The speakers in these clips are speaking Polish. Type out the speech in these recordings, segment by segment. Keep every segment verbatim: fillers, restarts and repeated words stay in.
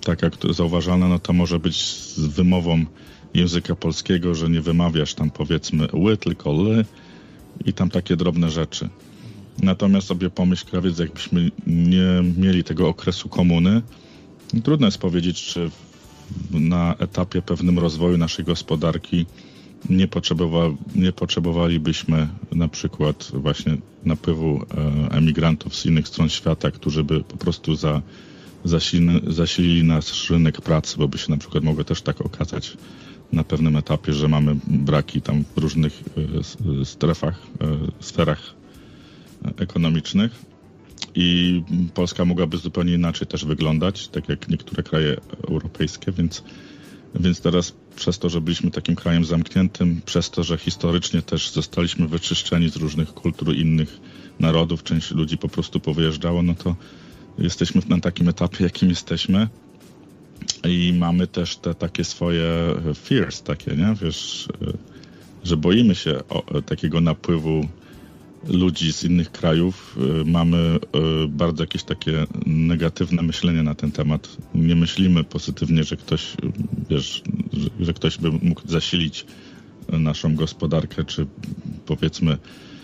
taka która zauważalna, no to może być z wymową języka polskiego, że nie wymawiasz tam powiedzmy ły, tylko ly i tam takie drobne rzeczy. Natomiast sobie pomyśl, krawiec, jakbyśmy nie mieli tego okresu komuny, trudno jest powiedzieć, czy na etapie pewnym rozwoju naszej gospodarki nie, potrzebowa, nie potrzebowalibyśmy na przykład właśnie napływu emigrantów z innych stron świata, którzy by po prostu za, zasilny, zasilili nasz rynek pracy, bo by się na przykład mogło też tak okazać na pewnym etapie, że mamy braki tam w różnych strefach, sferach ekonomicznych i Polska mogłaby zupełnie inaczej też wyglądać, tak jak niektóre kraje europejskie, więc, więc teraz przez to, że byliśmy takim krajem zamkniętym, przez to, że historycznie też zostaliśmy wyczyszczeni z różnych kultur innych narodów, część ludzi po prostu powyjeżdżało, no to jesteśmy na takim etapie, jakim jesteśmy i mamy też te takie swoje fears takie, nie? Wiesz, że boimy się o, takiego napływu ludzi z innych krajów. Mamy bardzo jakieś takie negatywne myślenie na ten temat. Nie myślimy pozytywnie, że ktoś, wiesz, że, że ktoś by mógł zasilić naszą gospodarkę, czy powiedzmy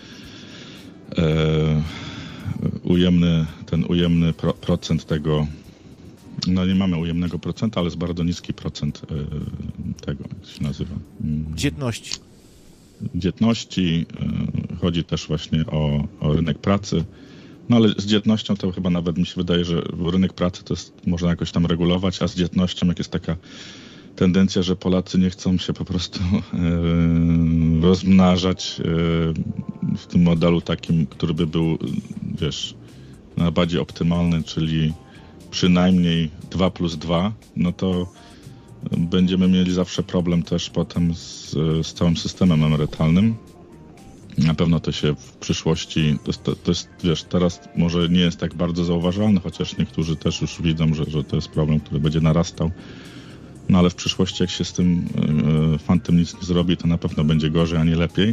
e, ujemny, ten ujemny pro, procent tego, no nie mamy ujemnego procenta, ale jest bardzo niski procent e, tego, jak się nazywa? Dzietności. Dzietności. Chodzi też właśnie o, o rynek pracy. No ale z dzietnością to chyba nawet mi się wydaje, że rynek pracy to jest, można jakoś tam regulować, a z dzietnością jak jest taka tendencja, że Polacy nie chcą się po prostu e, rozmnażać e, w tym modelu takim, który by był, wiesz, najbardziej optymalny, czyli przynajmniej dwa plus dwa, no to będziemy mieli zawsze problem też potem z, z całym systemem emerytalnym. Na pewno to się w przyszłości, to jest, to jest, wiesz, teraz może nie jest tak bardzo zauważalne, chociaż niektórzy też już widzą, że, że to jest problem, który będzie narastał. No ale w przyszłości, jak się z tym y, fantem nic nie zrobi, to na pewno będzie gorzej, a nie lepiej.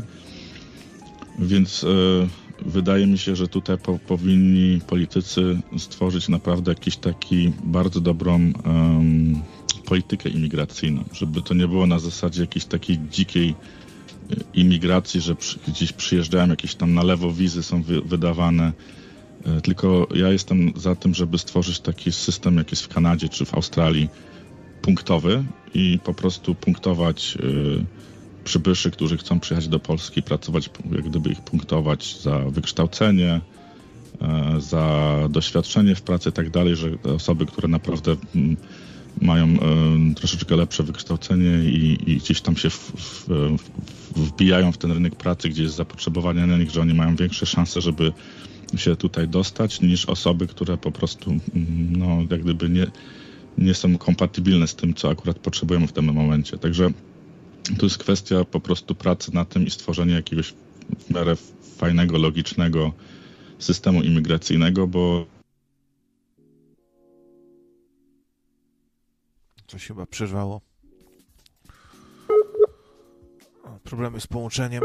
Więc y, wydaje mi się, że tutaj po, powinni politycy stworzyć naprawdę jakiś taki bardzo dobrą um, politykę imigracyjną, żeby to nie było na zasadzie jakiejś takiej dzikiej imigracji, że przy, gdzieś przyjeżdżają jakieś tam na lewo wizy są wy, wydawane. Y, tylko ja jestem za tym, żeby stworzyć taki system, jak jest w Kanadzie czy w Australii, punktowy i po prostu punktować y, przybyszy, którzy chcą przyjechać do Polski, pracować, jak gdyby ich punktować za wykształcenie, y, za doświadczenie w pracy i tak dalej, że osoby, które naprawdę y, mają y, troszeczkę lepsze wykształcenie i, i gdzieś tam się w, w, w, wbijają w ten rynek pracy, gdzie jest zapotrzebowanie na nich, że oni mają większe szanse, żeby się tutaj dostać, niż osoby, które po prostu y, no, jak gdyby nie nie są kompatybilne z tym, co akurat potrzebujemy w tym momencie. Także to jest kwestia po prostu pracy na tym i stworzenia jakiegoś w miarę fajnego, logicznego systemu imigracyjnego, bo coś chyba przerwało. O, problemy z połączeniem.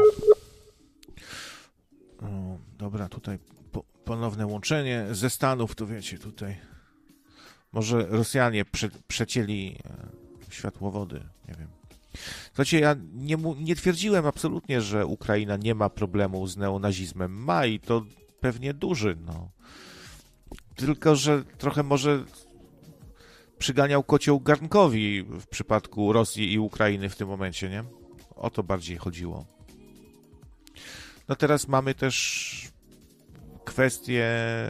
O, dobra, tutaj po, ponowne łączenie ze Stanów, to wiecie, tutaj może Rosjanie prze, przecięli e, światłowody, nie wiem. Słuchajcie, ja nie, nie twierdziłem absolutnie, że Ukraina nie ma problemu z neonazizmem. Ma i to pewnie duży, no. Tylko, że trochę może przyganiał kocioł garnkowi w przypadku Rosji i Ukrainy w tym momencie, nie? O to bardziej chodziło. No teraz mamy też kwestię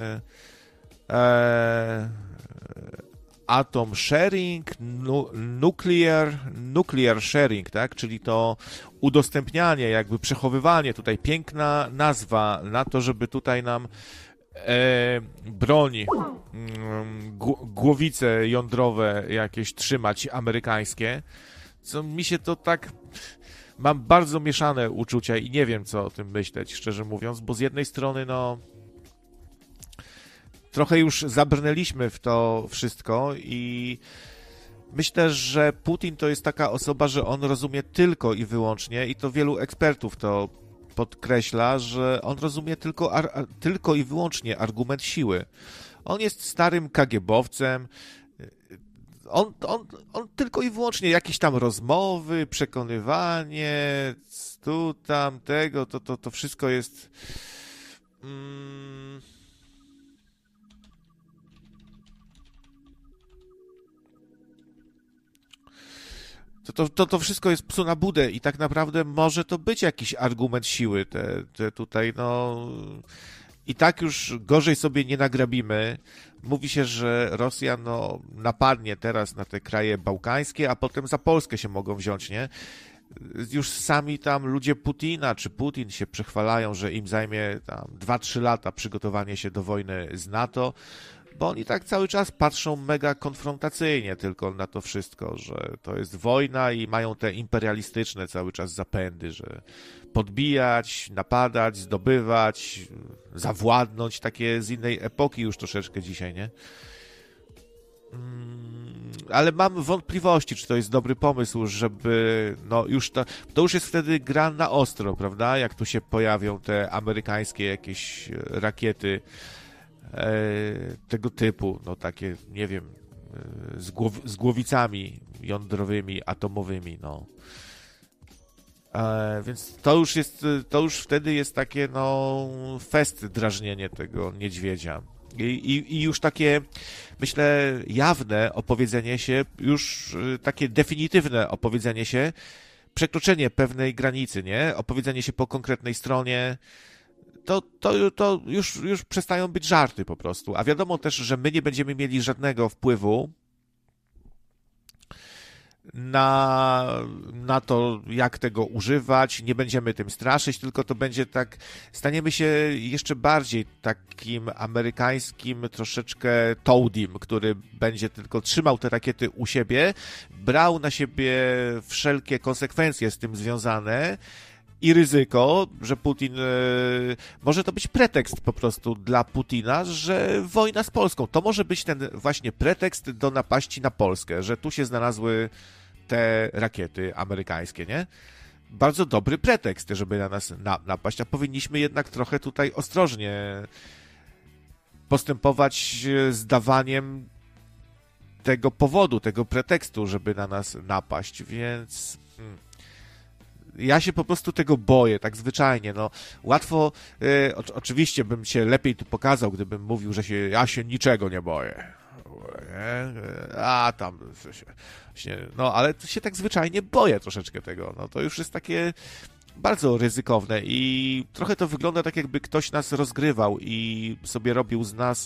e, atom sharing, nu, nuclear, nuclear sharing, tak? Czyli to udostępnianie, jakby przechowywanie, tutaj piękna nazwa na to, żeby tutaj nam e, broń, mm, głowice jądrowe jakieś trzymać amerykańskie, co mi się to tak... Mam bardzo mieszane uczucia i nie wiem, co o tym myśleć, szczerze mówiąc, bo z jednej strony, no... Trochę już zabrnęliśmy w to wszystko i myślę, że Putin to jest taka osoba, że on rozumie tylko i wyłącznie, i to wielu ekspertów to podkreśla, że on rozumie tylko, ar, tylko i wyłącznie argument siły. On jest starym kagiebowcem, on, on, on tylko i wyłącznie jakieś tam rozmowy, przekonywanie, tu, tam, tego, to, to, to wszystko jest... Mm, To, to, to, to wszystko jest psu na budę i tak naprawdę może to być jakiś argument siły. Te, te tutaj, no... I tak już gorzej sobie nie nagrabimy. Mówi się, że Rosja no, napadnie teraz na te kraje bałkańskie, a potem za Polskę się mogą wziąć, nie? Już sami tam ludzie Putina, czy Putin się przechwalają, że im zajmie tam dwa trzy lata przygotowanie się do wojny z NATO, bo oni tak cały czas patrzą mega konfrontacyjnie tylko na to wszystko, że to jest wojna i mają te imperialistyczne cały czas zapędy, że podbijać, napadać, zdobywać, zawładnąć, takie z innej epoki już troszeczkę dzisiaj, nie? Ale mam wątpliwości, czy to jest dobry pomysł, żeby, no już to, to już jest wtedy gra na ostro, prawda? Jak tu się pojawią te amerykańskie jakieś rakiety e, tego typu, no takie, nie wiem, z, głow, z głowicami jądrowymi, atomowymi, no. E, więc to już jest, to już wtedy jest takie, no, fest drażnienie tego niedźwiedzia. I, i, I już takie, myślę, jawne opowiedzenie się, już takie definitywne opowiedzenie się, przekroczenie pewnej granicy, nie? Opowiedzenie się po konkretnej stronie, to, to, to już, już przestają być żarty po prostu. A wiadomo też, że my nie będziemy mieli żadnego wpływu na, na to, jak tego używać, nie będziemy tym straszyć, tylko to będzie tak, staniemy się jeszcze bardziej takim amerykańskim troszeczkę Toadim, który będzie tylko trzymał te rakiety u siebie, brał na siebie wszelkie konsekwencje z tym związane i ryzyko, że Putin, może to być pretekst po prostu dla Putina, że wojna z Polską, to może być ten właśnie pretekst do napaści na Polskę, że tu się znalazły te rakiety amerykańskie, nie? Bardzo dobry pretekst, żeby na nas na, napaść, a powinniśmy jednak trochę tutaj ostrożnie postępować z dawaniem tego powodu, tego pretekstu, żeby na nas napaść, więc... Hmm. Ja się po prostu tego boję, tak zwyczajnie, no. Łatwo, y, o, oczywiście bym się lepiej tu pokazał, gdybym mówił, że się, ja się niczego nie boję. Nie? A tam, się, no, ale się tak zwyczajnie boję troszeczkę tego, no. To już jest takie bardzo ryzykowne i trochę to wygląda tak, jakby ktoś nas rozgrywał i sobie robił z nas,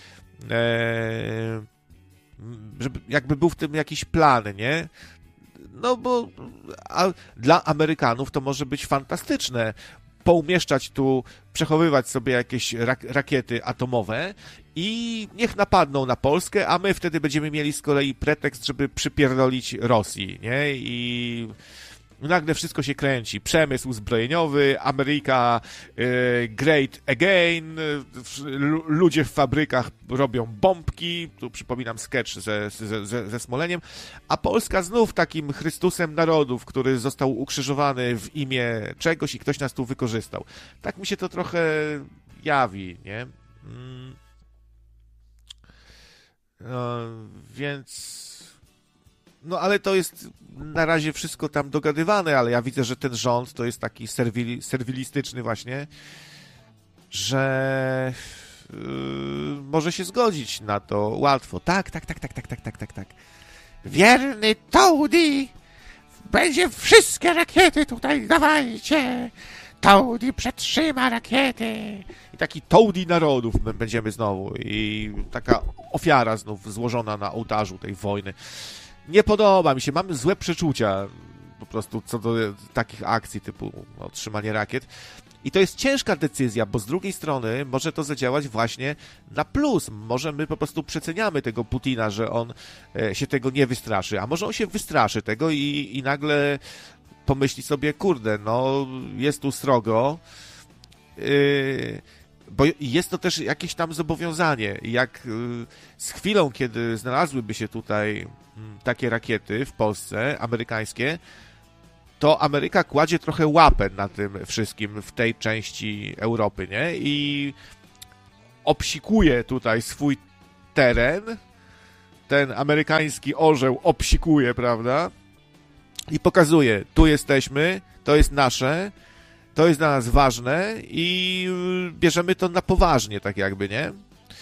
e, żeby, jakby był w tym jakiś plan, nie? No bo a dla Amerykanów to może być fantastyczne poumieszczać tu, przechowywać sobie jakieś rak- rakiety atomowe i niech napadną na Polskę, a my wtedy będziemy mieli z kolei pretekst, żeby przypierdolić Rosji, nie? I nagle wszystko się kręci. Przemysł zbrojeniowy, Ameryka y, great again, y, ludzie w fabrykach robią bombki, tu przypominam sketch ze, ze, ze, ze Smoleniem, a Polska znów takim Chrystusem narodów, który został ukrzyżowany w imię czegoś i ktoś nas tu wykorzystał. Tak mi się to trochę jawi, nie? Mm. No, więc... No ale to jest na razie wszystko tam dogadywane, ale ja widzę, że ten rząd to jest taki serwili, serwilistyczny właśnie, że yy, może się zgodzić na to łatwo. Tak, tak, tak, tak, tak, tak, tak, tak, tak. Wierny Toady będzie wszystkie rakiety tutaj, dawajcie! Toady przetrzyma rakiety! I taki Toady narodów będziemy znowu i taka ofiara znów złożona na ołtarzu tej wojny. Nie podoba mi się, mam złe przeczucia po prostu co do takich akcji typu no, trzymanie rakiet. I to jest ciężka decyzja, bo z drugiej strony może to zadziałać właśnie na plus. Może my po prostu przeceniamy tego Putina, że on e, się tego nie wystraszy, a może on się wystraszy tego i, i nagle pomyśli sobie, kurde, no jest tu srogo, yy, bo jest to też jakieś tam zobowiązanie. Jak yy, z chwilą, kiedy znalazłyby się tutaj yy, takie rakiety w Polsce, amerykańskie, to Ameryka kładzie trochę łapę na tym wszystkim w tej części Europy, nie? I obsikuje tutaj swój teren ten amerykański orzeł obsikuje, prawda? I pokazuje, tu jesteśmy, to jest nasze, to jest dla nas ważne i bierzemy to na poważnie, tak jakby, nie?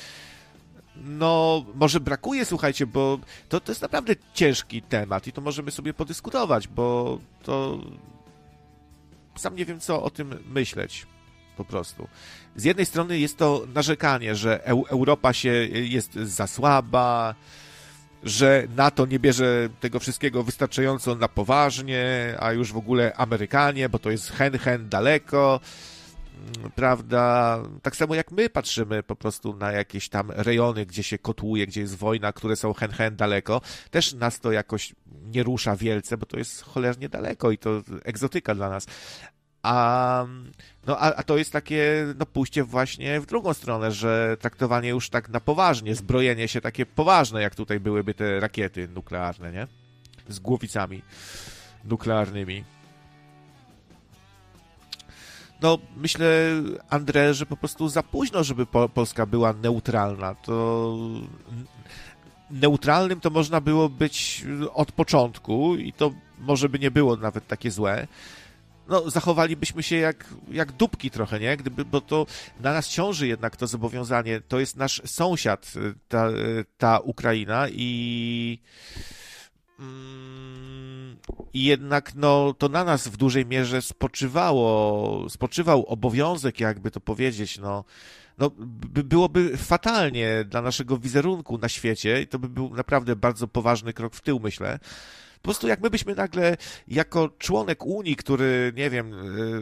No, może brakuje, słuchajcie, bo to, to jest naprawdę ciężki temat i to możemy sobie podyskutować, bo to sam nie wiem, co o tym myśleć po prostu. Z jednej strony jest to narzekanie, że Europa się jest za słaba, że NATO nie bierze tego wszystkiego wystarczająco na poważnie, a już w ogóle Amerykanie, bo to jest hen, hen daleko, prawda? Tak samo jak my patrzymy po prostu na jakieś tam rejony, gdzie się kotłuje, gdzie jest wojna, które są hen, hen daleko. Też nas to jakoś nie rusza wielce, bo to jest cholernie daleko i to egzotyka dla nas. A, no, a, a to jest takie no, pójście właśnie w drugą stronę, że traktowanie już tak na poważnie, zbrojenie się takie poważne, jak tutaj byłyby te rakiety nuklearne, nie? Z głowicami nuklearnymi. No, myślę, Andrzej, że po prostu za późno, żeby po, Polska była neutralna. To neutralnym to można było być od początku i to może by nie było nawet takie złe. No, zachowalibyśmy się jak, jak dupki trochę, nie? Gdyby, bo to na nas ciąży jednak to zobowiązanie. To jest nasz sąsiad, ta, ta Ukraina i, mm, i jednak no, to na nas w dużej mierze spoczywało, spoczywał obowiązek, jakby to powiedzieć, no, no by, byłoby fatalnie dla naszego wizerunku na świecie i to by był naprawdę bardzo poważny krok w tył, myślę. Po prostu jak my byśmy nagle jako członek Unii, który, nie wiem,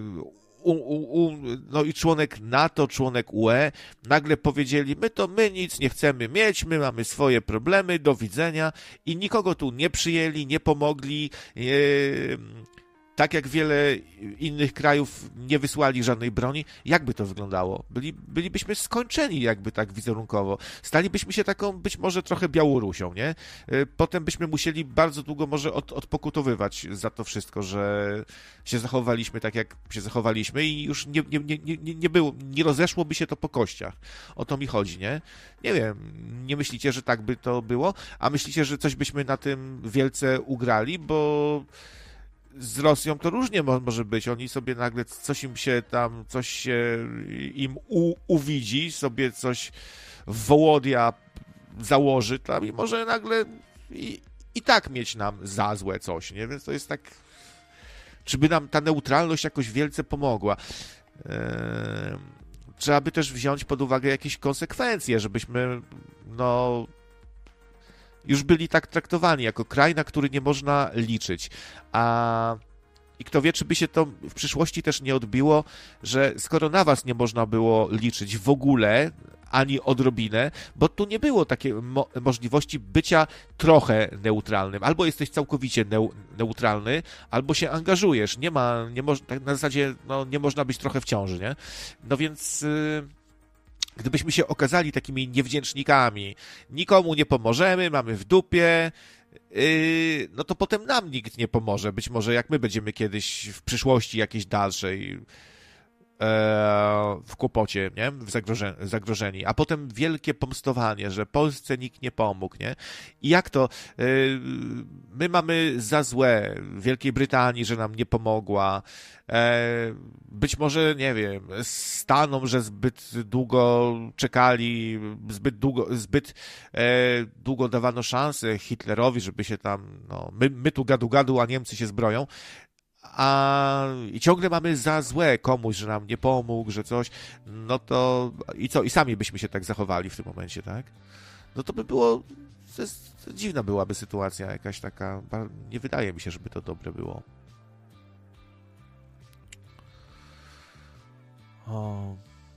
u, u, u, no i członek NATO, członek U E, nagle powiedzieli, my to my nic nie chcemy mieć, my mamy swoje problemy, do widzenia i nikogo tu nie przyjęli, nie pomogli, yy, tak jak wiele innych krajów nie wysłali żadnej broni, jakby to wyglądało? Byli, bylibyśmy skończeni jakby tak wizerunkowo. Stalibyśmy się taką być może trochę Białorusią, nie? Potem byśmy musieli bardzo długo może od, odpokutowywać za to wszystko, że się zachowaliśmy tak, jak się zachowaliśmy i już nie, nie, nie, nie, nie było, nie rozeszłoby się to po kościach. O to mi chodzi, nie? Nie wiem, nie myślicie, że tak by to było? A myślicie, że coś byśmy na tym wielce ugrali? Bo z Rosją to różnie może być. Oni sobie nagle coś im się tam, coś się im u, uwidzi, sobie coś Wołodia założy tam i może nagle i, i tak mieć nam za złe coś, nie? Więc to jest tak... Czy by nam ta neutralność jakoś wielce pomogła? Eee, trzeba by też wziąć pod uwagę jakieś konsekwencje, żebyśmy no... już byli tak traktowani jako kraj, na który nie można liczyć. A i kto wie, czy by się to w przyszłości też nie odbiło, że skoro na was nie można było liczyć w ogóle, ani odrobinę, bo tu nie było takiej mo- możliwości bycia trochę neutralnym. Albo jesteś całkowicie neu- neutralny, albo się angażujesz. Nie ma, nie moż- tak na zasadzie no, nie można być trochę w ciąży, nie? No więc... Yy... Gdybyśmy się okazali takimi niewdzięcznikami, nikomu nie pomożemy, mamy w dupie, yy, no to potem nam nikt nie pomoże. Być może jak my będziemy kiedyś w przyszłości jakiejś dalszej yy, w kłopocie, nie? W zagroże- zagrożeni. A potem wielkie pomstowanie, że Polsce nikt nie pomógł, nie? I jak to? Yy, my mamy za złe Wielkiej Brytanii, że nam nie pomogła. Być może, nie wiem, Stanom, że zbyt długo czekali, zbyt długo, zbyt e, długo dawano szansę Hitlerowi, żeby się tam, no, my, my tu gadu gadu, a Niemcy się zbroją, a i ciągle mamy za złe komuś, że nam nie pomógł, że coś, no to i co, i sami byśmy się tak zachowali w tym momencie, tak? No to by było, to jest, dziwna byłaby sytuacja jakaś taka, nie wydaje mi się, żeby to dobre było. O.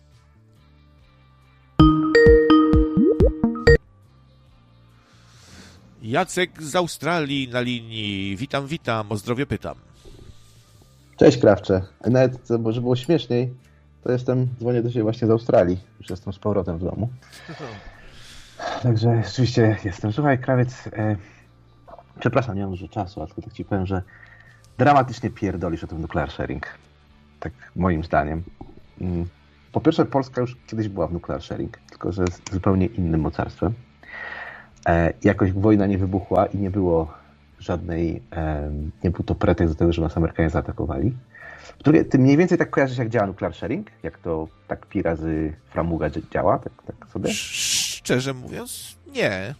Jacek z Australii na linii. Witam, witam. O zdrowie pytam. Cześć, Krawcze. Nawet, żeby było śmieszniej, to jestem, dzwonię do siebie właśnie z Australii. Już jestem z powrotem w domu. Także rzeczywiście jestem. Słuchaj, Krawiec, e, przepraszam, nie mam dużo czasu, ale tylko tak ci powiem, że dramatycznie pierdolisz o tym nuclear sharing. Tak moim zdaniem. Mm. Po pierwsze, Polska już kiedyś była w nuclear sharing, tylko że z zupełnie innym mocarstwem. E, jakoś wojna nie wybuchła i nie było żadnej, e, nie był to pretekst do tego, że nas Amerykanie zaatakowali. Po drugie, ty mniej więcej tak kojarzysz, jak działa nuclear sharing? Jak to tak pi razy framuga działa? Tak, tak sobie? Szczerze mówiąc, nie.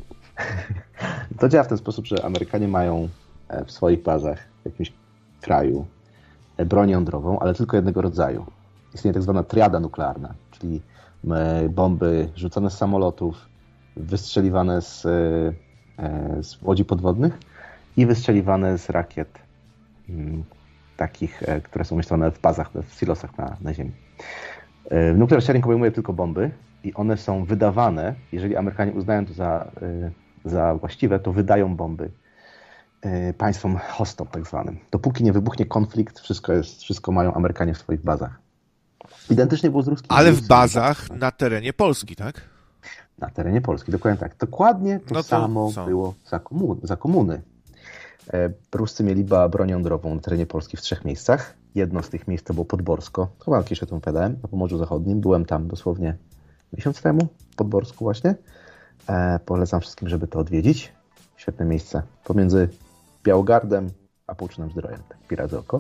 To działa w ten sposób, że Amerykanie mają w swoich bazach w jakimś kraju broń jądrową, ale tylko jednego rodzaju. Istnieje tak zwana triada nuklearna, czyli bomby rzucone z samolotów, wystrzeliwane z, z łodzi podwodnych i wystrzeliwane z rakiet takich, które są umieszczone w bazach, w silosach na, na ziemi. Nuclear sharing obejmuje tylko bomby i one są wydawane, jeżeli Amerykanie uznają to za, za właściwe, to wydają bomby państwom hostom tak zwanym. Dopóki nie wybuchnie konflikt, wszystko, jest, wszystko mają Amerykanie w swoich bazach. Identycznie było z ruskimi. Ale w bazach na terenie Polski, tak? Na terenie Polski, dokładnie tak. Dokładnie to, no to samo co? było za, komun- za komuny. Ruscy mieli broń jądrową na terenie Polski w trzech miejscach. Jedno z tych miejsc to było Podborsko. Chyba kiedyś o tym opowiadałem, na Pomorzu Zachodnim. Byłem tam dosłownie miesiąc temu, w Podborsku właśnie. E, polecam wszystkim, żeby to odwiedzić. Świetne miejsce. Pomiędzy Białogardem a Połczonym Zdrojem. Tak, pi razy oko.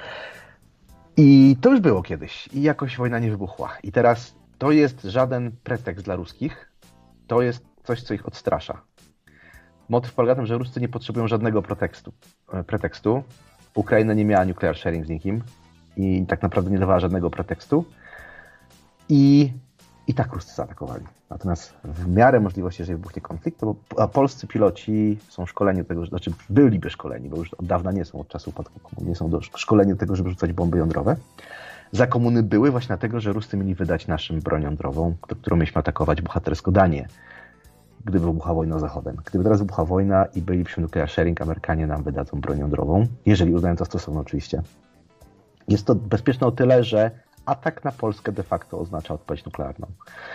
I to już było kiedyś. I jakoś wojna nie wybuchła. I teraz to jest żaden pretekst dla ruskich. To jest coś, co ich odstrasza. Motyw polega na tym, że Ruscy nie potrzebują żadnego pretekstu. pretekstu. Ukraina nie miała nuclear sharing z nikim i tak naprawdę nie dawała żadnego pretekstu. I, i tak Ruscy zaatakowali. Natomiast w miarę możliwości, jeżeli wybuchnie konflikt, to a polscy piloci są szkoleni do tego, znaczy byliby szkoleni, bo już od dawna nie są, od czasu upadku komuny, nie są do, szkoleni do tego, żeby rzucać bomby jądrowe. Za komuny były właśnie dlatego, że Ruscy mieli wydać naszym broń jądrową, którą mieliśmy atakować bohatersko Danię, gdyby wybuchła wojna z Zachodem. Gdyby teraz wybuchła wojna i bylibyśmy nuclear sharing, Amerykanie nam wydadzą broń jądrową, jeżeli uznają to stosowne oczywiście. Jest to bezpieczne o tyle, że atak na Polskę de facto oznacza odpowiedź nuklearną.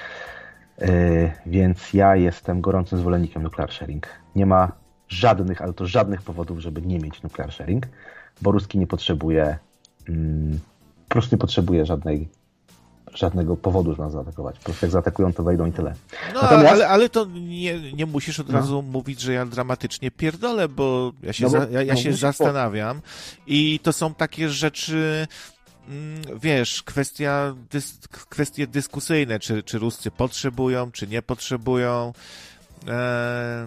Yy, więc ja jestem gorącym zwolennikiem nuclear sharing. Nie ma żadnych, ale to żadnych powodów, żeby nie mieć nuclear sharing, bo Ruski nie potrzebuje, mm, po prostu nie potrzebuje żadnej żadnego powodu, żeby nas zaatakować. Po prostu jak zaatakują, to wejdą i tyle. No, Natomiast... ale, ale to nie, nie musisz od razu no. mówić, że ja dramatycznie pierdolę, bo ja się, no bo, za, ja, ja no, się zastanawiam po... i to są takie rzeczy, wiesz, kwestia, dys, kwestie dyskusyjne, czy, czy Ruscy potrzebują, czy nie potrzebują. Eee,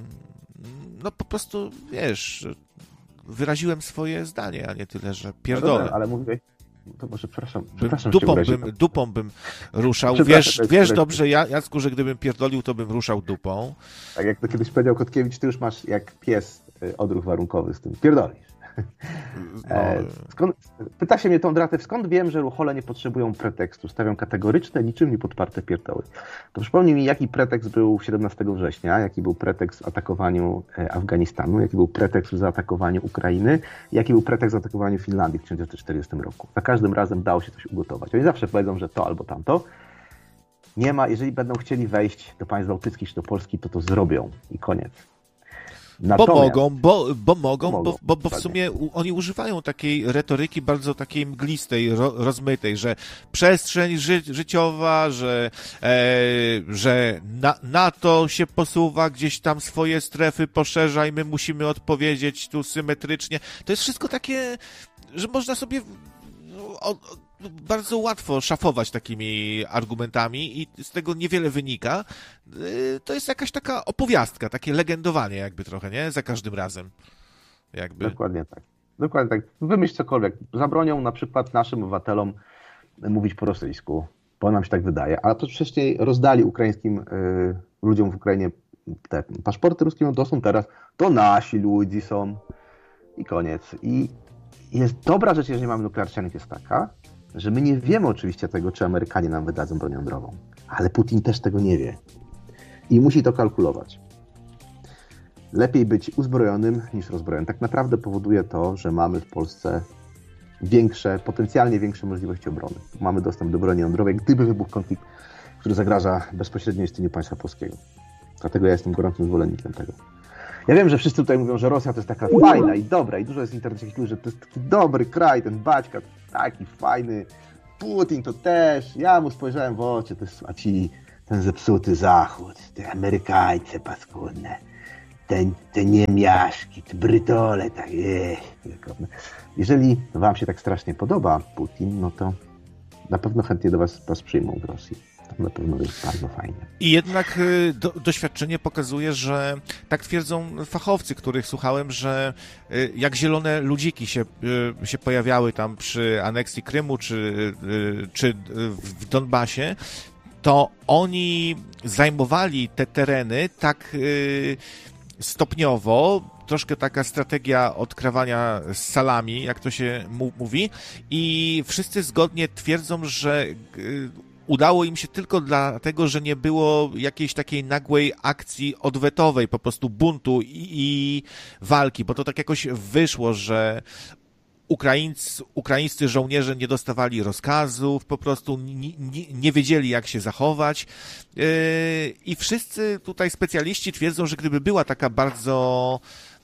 no po prostu, wiesz, wyraziłem swoje zdanie, a nie tyle, że pierdolę. No dobra, ale mówię, to może, przepraszam, przepraszam dupą, bym, dupą bym ruszał. Wiesz, wiesz dobrze, ja, Jacku, że gdybym pierdolił, to bym ruszał dupą. Tak jak to kiedyś powiedział Kotkiewicz, ty już masz jak pies odruch warunkowy z tym. Pierdolisz. No. Skąd, pyta się mnie Tondratew, skąd wiem, że ruchole nie potrzebują pretekstu? Stawiam kategoryczne, niczym nie podparte pierdoły. To przypomnij mi, jaki pretekst był siedemnastego września, jaki był pretekst w atakowaniu Afganistanu, jaki był pretekst w zaatakowaniu Ukrainy, jaki był pretekst w zaatakowaniu Finlandii w tysiąc dziewięćset czterdziestym roku. Za każdym razem dało się coś ugotować. Oni zawsze powiedzą, że to albo tamto. Nie ma, jeżeli będą chcieli wejść do państw bałtyckich czy do Polski, to to zrobią i koniec. Natomiast, bo mogą, bo, bo mogą, mogą, bo, bo, bo w sumie u, oni używają takiej retoryki bardzo takiej mglistej, ro, rozmytej, że przestrzeń ży, życiowa, że, e, że na, NATO się posuwa, gdzieś tam swoje strefy poszerza i my musimy odpowiedzieć tu symetrycznie. To jest wszystko takie, że można sobie o, bardzo łatwo szafować takimi argumentami i z tego niewiele wynika. To jest jakaś taka opowiastka, takie legendowanie jakby trochę, nie? Za każdym razem. Jakby. Dokładnie tak. Dokładnie tak. Wymyśl cokolwiek. Zabronią na przykład naszym obywatelom mówić po rosyjsku, bo nam się tak wydaje. A to wcześniej rozdali ukraińskim y, ludziom w Ukrainie te paszporty ruskie, no to są teraz, to nasi ludzie są. I koniec. I jest dobra rzecz, jeżeli mamy nuclear sharing, jest taka, że my nie wiemy oczywiście tego, czy Amerykanie nam wydadzą broń jądrową, ale Putin też tego nie wie i musi to kalkulować. Lepiej być uzbrojonym niż rozbrojonym. Tak naprawdę powoduje to, że mamy w Polsce większe, potencjalnie większe możliwości obrony. Mamy dostęp do broni jądrowej, gdyby wybuchł konflikt, który zagraża bezpośrednio istnieniu państwa polskiego. Dlatego ja jestem gorącym zwolennikiem tego. Ja wiem, że wszyscy tutaj mówią, że Rosja to jest taka fajna i dobra i dużo jest w internecie takich ludzi, że to jest taki dobry kraj, ten Baćka, taki fajny, Putin to też, ja mu spojrzałem w oczy, to jest, a ci ten zepsuty Zachód, te Amerykańce paskudne, te, te niemiaszki, te brytole, tak, ech, jeżeli wam się tak strasznie podoba Putin, no to na pewno chętnie do was, was przyjmą w Rosji. To na pewno jest bardzo fajnie. I jednak do, doświadczenie pokazuje, że tak twierdzą fachowcy, których słuchałem, że jak zielone ludziki się, się pojawiały tam przy aneksji Krymu czy, czy w Donbasie, to oni zajmowali te tereny tak stopniowo, troszkę taka strategia odkrawania z salami, jak to się mówi, i wszyscy zgodnie twierdzą, że udało im się tylko dlatego, że nie było jakiejś takiej nagłej akcji odwetowej, po prostu buntu i, i walki, bo to tak jakoś wyszło, że Ukraińcy, ukraińscy żołnierze nie dostawali rozkazów, po prostu nie, nie, nie wiedzieli, jak się zachować. Yy, I wszyscy tutaj specjaliści twierdzą, że gdyby była taka bardzo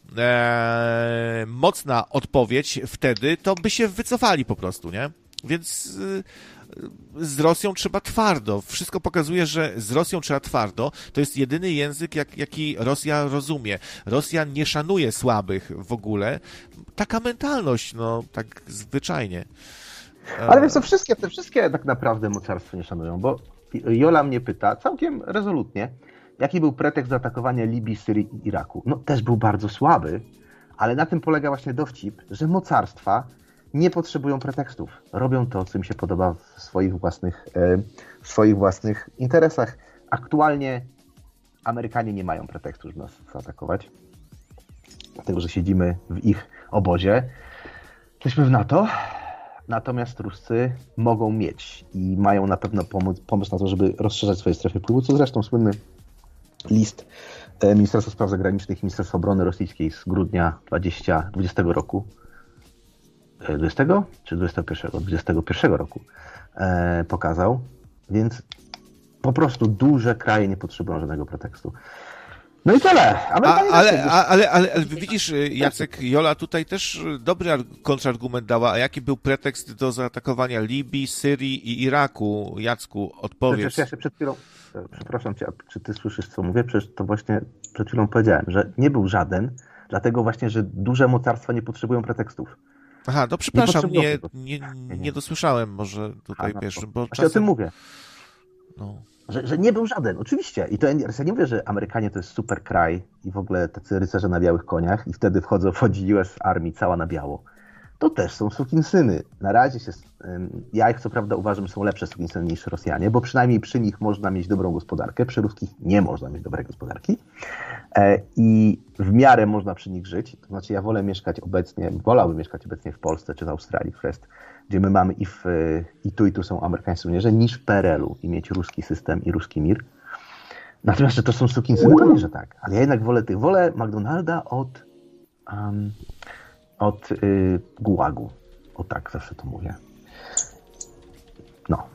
e, mocna odpowiedź wtedy, to by się wycofali po prostu, nie? Więc yy, z Rosją trzeba twardo. Wszystko pokazuje, że z Rosją trzeba twardo. To jest jedyny język, jak, jaki Rosja rozumie. Rosja nie szanuje słabych w ogóle. Taka mentalność, no, tak zwyczajnie. Ale więc to wszystkie, te wszystkie tak naprawdę mocarstwo nie szanują, bo Jola mnie pyta całkiem rezolutnie, jaki był pretekst zaatakowania Libii, Syrii i Iraku. No też był bardzo słaby, ale na tym polega właśnie dowcip, że mocarstwa nie potrzebują pretekstów. Robią to, co im się podoba w swoich własnych, w swoich własnych interesach. Aktualnie Amerykanie nie mają pretekstu, żeby nas zaatakować, dlatego że siedzimy w ich obozie. Jesteśmy w NATO, natomiast Ruscy mogą mieć i mają na pewno pomysł, pomysł na to, żeby rozszerzać swoje strefy wpływu, co zresztą słynny list Ministerstwa Spraw Zagranicznych i Ministerstwa Obrony Rosyjskiej z grudnia dwudziestego roku, dwudziestego czy dwudziestego pierwszego? dwudziestego pierwszego roku e, pokazał, więc po prostu duże kraje nie potrzebują żadnego pretekstu. No i tyle. A, ale, ale, ale, ale, ale widzisz, Jacek, Jola tutaj też dobry kontrargument dała. A jaki był pretekst do zaatakowania Libii, Syrii i Iraku? Jacku, odpowiedz. Przecież ja się przed chwilą, przepraszam cię, czy ty słyszysz, co mówię? Przecież to właśnie przed chwilą powiedziałem, że nie był żaden, dlatego właśnie, że duże mocarstwa nie potrzebują pretekstów. Aha, no przepraszam, nie, nie, nie, nie dosłyszałem może tutaj A, pierwszym, no, bo czasem... o tym mówię. No. Że, że nie był żaden, oczywiście. I to ja nie mówię, że Amerykanie to jest super kraj i w ogóle tacy rycerze na białych koniach i wtedy wchodzą, wchodzi U S Army cała na biało. To też są sukinsyny. Na razie się, ja ich co prawda uważam, że są lepsze sukinsyny niż Rosjanie, bo przynajmniej przy nich można mieć dobrą gospodarkę, przy ruskich nie można mieć dobrej gospodarki i w miarę można przy nich żyć. To znaczy ja wolę mieszkać obecnie, wolałbym mieszkać obecnie w Polsce czy w Australii, West, gdzie my mamy i, w, i tu i tu są amerykańscy żołnierze, niż w P R L u i mieć ruski system i ruski mir. Natomiast, że to są sukinsyny, to nie, że tak. Ale ja jednak wolę tych, wolę McDonalda od um, od y, gułagu. O tak, zawsze to mówię. No.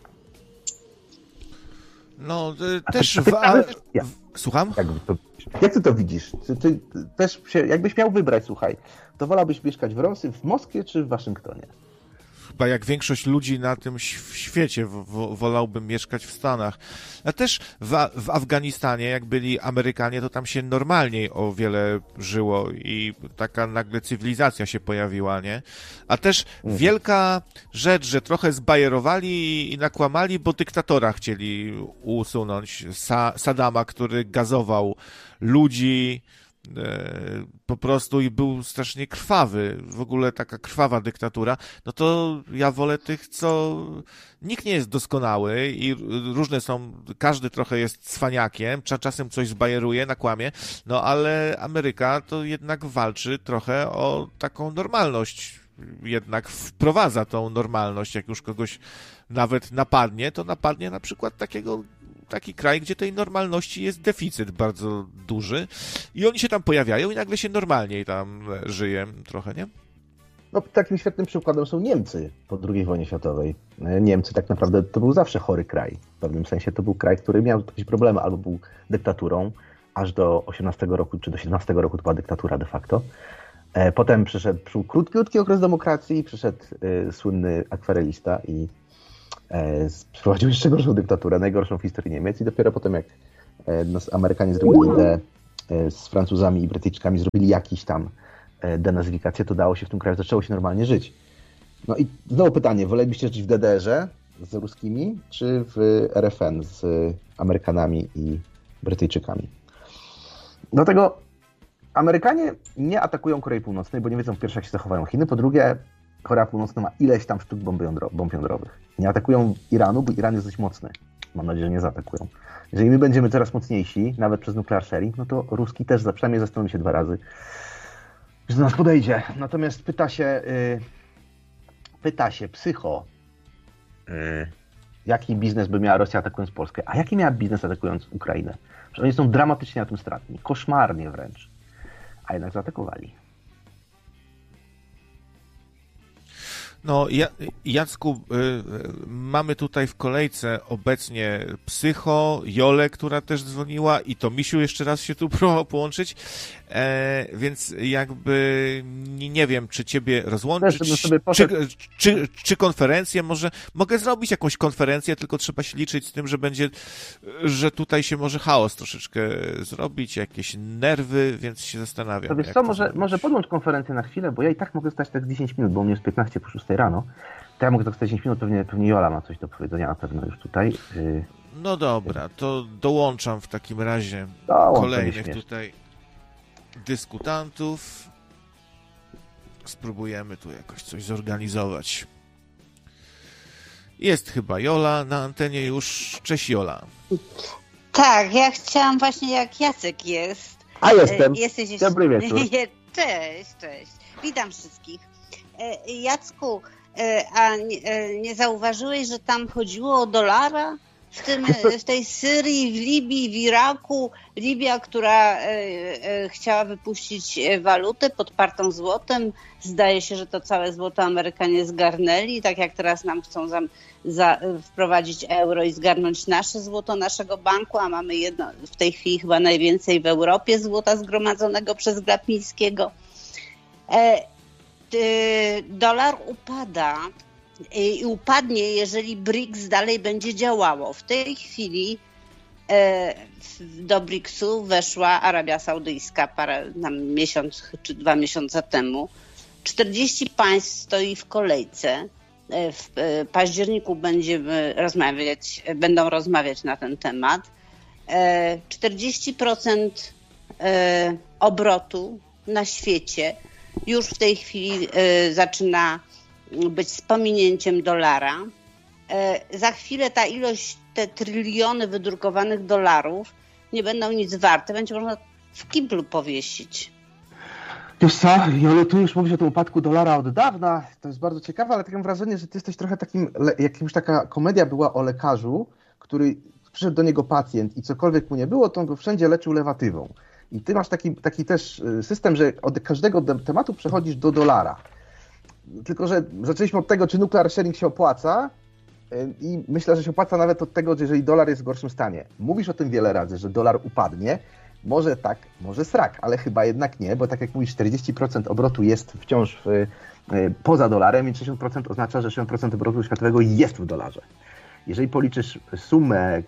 No, y, też... Ty, w, a, ja. Słucham? Jak, to, jak ty to widzisz? Ty, ty też się, jakbyś miał wybrać, słuchaj, to wolałbyś mieszkać w Rosji, w Moskwie czy w Waszyngtonie? Chyba jak większość ludzi na tym świecie w- wolałbym mieszkać w Stanach. A też w, w Afganistanie, jak byli Amerykanie, to tam się normalniej o wiele żyło i taka nagle cywilizacja się pojawiła, nie? A też mhm. wielka rzecz, że trochę zbajerowali i nakłamali, bo dyktatora chcieli usunąć. Sa- Saddama, który gazował ludzi po prostu i był strasznie krwawy, w ogóle taka krwawa dyktatura, no to ja wolę tych, co nikt nie jest doskonały i różne są, każdy trochę jest cwaniakiem, czasem coś zbajeruje, nakłamie, no ale Ameryka to jednak walczy trochę o taką normalność, jednak wprowadza tą normalność, jak już kogoś nawet napadnie, to napadnie na przykład takiego taki kraj, gdzie tej normalności jest deficyt bardzo duży i oni się tam pojawiają i nagle się normalniej tam żyje trochę, nie? No, takim świetnym przykładem są Niemcy po drugiej wojnie światowej. Niemcy tak naprawdę to był zawsze chory kraj. W pewnym sensie to był kraj, który miał jakieś problemy, albo był dyktaturą, aż do osiemnastego roku, czy do siedemnastego roku to była dyktatura de facto. Potem przyszedł, przyszedł krótki okres demokracji, przyszedł y, słynny akwarelista i Wprowadził jeszcze gorszą dyktaturę, najgorszą w historii Niemiec i dopiero potem jak Amerykanie zrobili de, z Francuzami i Brytyjczykami zrobili jakiś tam denazyfikację, to dało się w tym kraju, zaczęło się normalnie żyć. No i znowu pytanie, wolelibyście żyć w D D R-ze z ruskimi, czy w R F N z Amerykanami i Brytyjczykami? Dlatego Amerykanie nie atakują Korei Północnej, bo nie wiedzą po pierwsze, jak się zachowają Chiny, po drugie Korea Północna ma ileś tam sztuk bomb, jądro, bomb jądrowych. Nie atakują Iranu, bo Iran jest dość mocny. Mam nadzieję, że nie zaatakują. Jeżeli my będziemy coraz mocniejsi, nawet przez nuclear sharing, no to Ruski też za przynajmniej zastanowi się dwa razy, że do nas podejdzie. Natomiast pyta się, yy, pyta się psycho, yy, jaki biznes by miała Rosja atakując Polskę, a jaki miała biznes atakując Ukrainę? Że oni są dramatycznie na tym stratni, koszmarnie wręcz, a jednak zaatakowali. No, Jacku, y, mamy tutaj w kolejce obecnie Psycho, Jolę, która też dzwoniła i to Misiu jeszcze raz się tu próbował połączyć, e, więc jakby nie, nie wiem, czy ciebie rozłączyć, sobie czy, czy, czy konferencję, może mogę zrobić jakąś konferencję, tylko trzeba się liczyć z tym, że będzie, że tutaj się może chaos troszeczkę zrobić, jakieś nerwy, więc się zastanawiam. To wiesz co, może, może podłącz konferencję na chwilę, bo ja i tak mogę stać tak dziesięć minut, bo u mnie jest piętnaście po szóstej rano. To ja mogę tak stać dziesięć minut, pewnie, pewnie Jola ma coś do powiedzenia na pewno już tutaj. No dobra, to dołączam w takim razie Dołączam kolejnych tutaj dyskutantów. Spróbujemy tu jakoś coś zorganizować. Jest chyba Jola na antenie już. Cześć Jola. Tak, ja chciałam właśnie jak Jacek jest. A jestem. Jesteś już... Dobry wieczór. Cześć, cześć. Witam wszystkich. Jacku, a nie, nie zauważyłeś, że tam chodziło o dolara? W, tym, w tej Syrii, w Libii, w Iraku. Libia, która e, e, chciała wypuścić walutę podpartą złotem. Zdaje się, że to całe złoto Amerykanie zgarnęli, tak jak teraz nam chcą za, za, wprowadzić euro i zgarnąć nasze złoto naszego banku, a mamy jedno, w tej chwili chyba najwięcej w Europie złota zgromadzonego przez Glapińskiego. E, e, dolar upada. I upadnie, jeżeli BRICS dalej będzie działało. W tej chwili e, do BRICS-u weszła Arabia Saudyjska parę, tam miesiąc czy dwa miesiące temu. czterdzieści państw stoi w kolejce. E, w e, październiku będziemy rozmawiać, będą rozmawiać na ten temat. E, czterdzieści procent e, obrotu na świecie już w tej chwili e, zaczyna być z pominięciem dolara. E, za chwilę ta ilość, te tryliony wydrukowanych dolarów nie będą nic warte. Będzie można w kiblu powiesić. Wiesz co, Jolu, tu już mówisz o tym upadku dolara od dawna. To jest bardzo ciekawe, ale tak mam wrażenie, że ty jesteś trochę takim, jakimś taka komedia była o lekarzu, który przyszedł do niego pacjent i cokolwiek mu nie było, to on go wszędzie leczył lewatywą. I ty masz taki, taki też system, że od każdego tematu przechodzisz do dolara. Tylko że zaczęliśmy od tego, czy nuclear sharing się opłaca i myślę, że się opłaca nawet od tego, że jeżeli dolar jest w gorszym stanie. Mówisz o tym wiele razy, że dolar upadnie. Może tak, może srak, ale chyba jednak nie, bo tak jak mówisz, czterdzieści procent obrotu jest wciąż w, poza dolarem i sześćdziesiąt procent oznacza, że sześćdziesiąt procent obrotu światowego jest w dolarze. Jeżeli policzysz sumę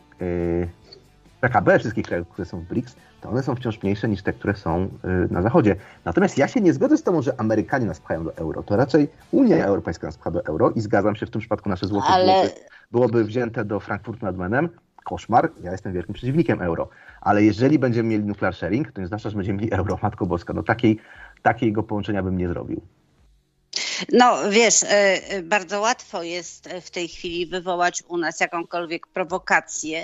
P K B wszystkich krajów, które są w BRICS, to one są wciąż mniejsze niż te, które są na zachodzie. Natomiast ja się nie zgodzę z tobą, że Amerykanie nas pchają do euro. To raczej Unia Europejska nas pcha do euro i zgadzam się, w tym przypadku nasze złoto Ale... byłoby, byłoby wzięte do Frankfurtu nad Menem. Koszmar, ja jestem wielkim przeciwnikiem euro. Ale jeżeli będziemy mieli nuclear sharing, to nie znaczy, że będziemy mieli euro. Matko Boska, no takiej, takiego połączenia bym nie zrobił. No wiesz, bardzo łatwo jest w tej chwili wywołać u nas jakąkolwiek prowokację,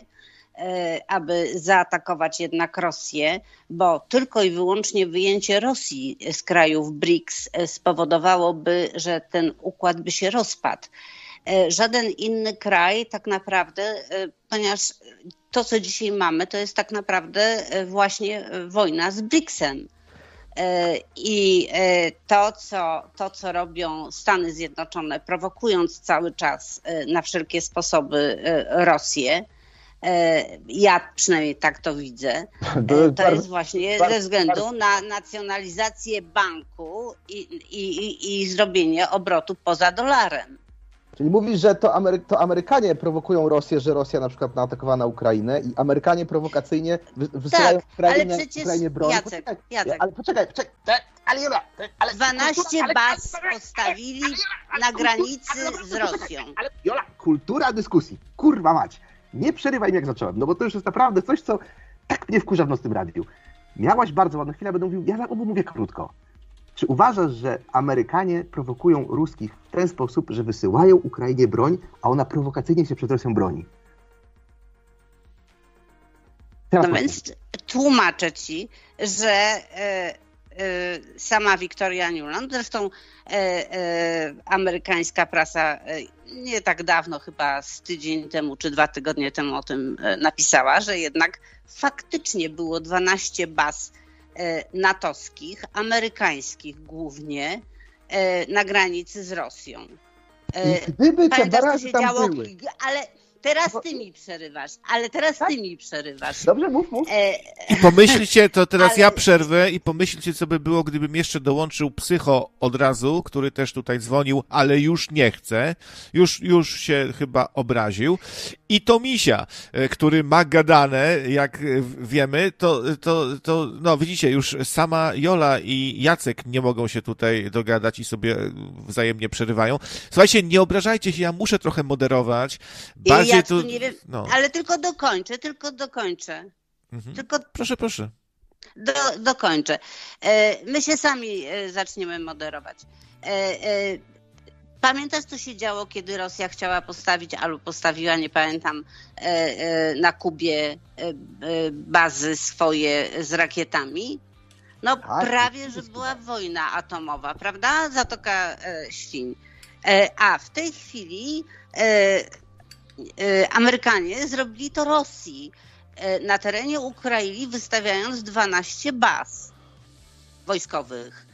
aby zaatakować jednak Rosję, bo tylko i wyłącznie wyjęcie Rosji z krajów BRICS spowodowałoby, że ten układ by się rozpadł. Żaden inny kraj tak naprawdę, ponieważ to, co dzisiaj mamy, to jest tak naprawdę właśnie wojna z BRICS-em. I to co, to, co robią Stany Zjednoczone, prowokując cały czas na wszelkie sposoby Rosję, ja przynajmniej tak to widzę, to jest właśnie ze względu na nacjonalizację banku i, i, i zrobienie obrotu poza dolarem. Czyli mówisz, że to, Amery- to Amerykanie prowokują Rosję, że Rosja na przykład naatakowała na Ukrainę i Amerykanie prowokacyjnie wy- wysyłają tak, Ukrainie, ale przecież Ukrainie broń. Jacek, Poczekaj, Jacek. Ale poczekaj, poczekaj. Ale Jola, ale... dwanaście ale- baz ale- postawili ale- ale- na ale- granicy ale- z Rosją. Ale Jola, kultura dyskusji. Kurwa mać. Nie przerywaj mi jak zacząłem, no bo to już jest naprawdę coś, co tak mnie wkurza w nocnym radiu. Miałaś bardzo ładną chwilę, będę mówił, ja mówię krótko. Czy uważasz, że Amerykanie prowokują ruskich w ten sposób, że wysyłają Ukrainie broń, a ona prowokacyjnie się przed Rosją broni? Teraz no więc tłumaczę ci, że e, e, sama Victoria Nuland, zresztą e, e, amerykańska prasa e, nie tak dawno, chyba z tydzień temu czy dwa tygodnie temu o tym e, napisała, że jednak faktycznie było dwanaście baz e, natowskich, amerykańskich głównie, e, na granicy z Rosją. E, I gdyby te Pamiętasz, co barazy się tam działo, były. ale teraz ty mi przerywasz, ale teraz Tak? ty mi przerywasz. Dobrze, mów, mów. E, I pomyślcie, to teraz Ale- ja przerwę i pomyślcie, co by było, gdybym jeszcze dołączył psycho od razu, który też tutaj dzwonił, ale już nie chce, już, już się chyba obraził. I to Misia, e, który ma gadane, jak e, wiemy, to, to, to, no widzicie, już sama Jola i Jacek nie mogą się tutaj dogadać i sobie wzajemnie przerywają. Słuchajcie, nie obrażajcie się, ja muszę trochę moderować. Bardziej ja tu, tu nie wiem, no. ale tylko dokończę, tylko dokończę. Mhm. Tylko Proszę, proszę. do, dokończę. E, my się sami e, zaczniemy moderować. E, e, pamiętasz, co się działo, kiedy Rosja chciała postawić, albo postawiła, nie pamiętam, e, e, na Kubie e, e, bazy swoje z rakietami? No Tak, prawie, że wszystko. była wojna atomowa, prawda? Zatoka e, Świń. E, a w tej chwili e, Amerykanie zrobili to Rosji na terenie Ukrainy, wystawiając dwanaście baz wojskowych.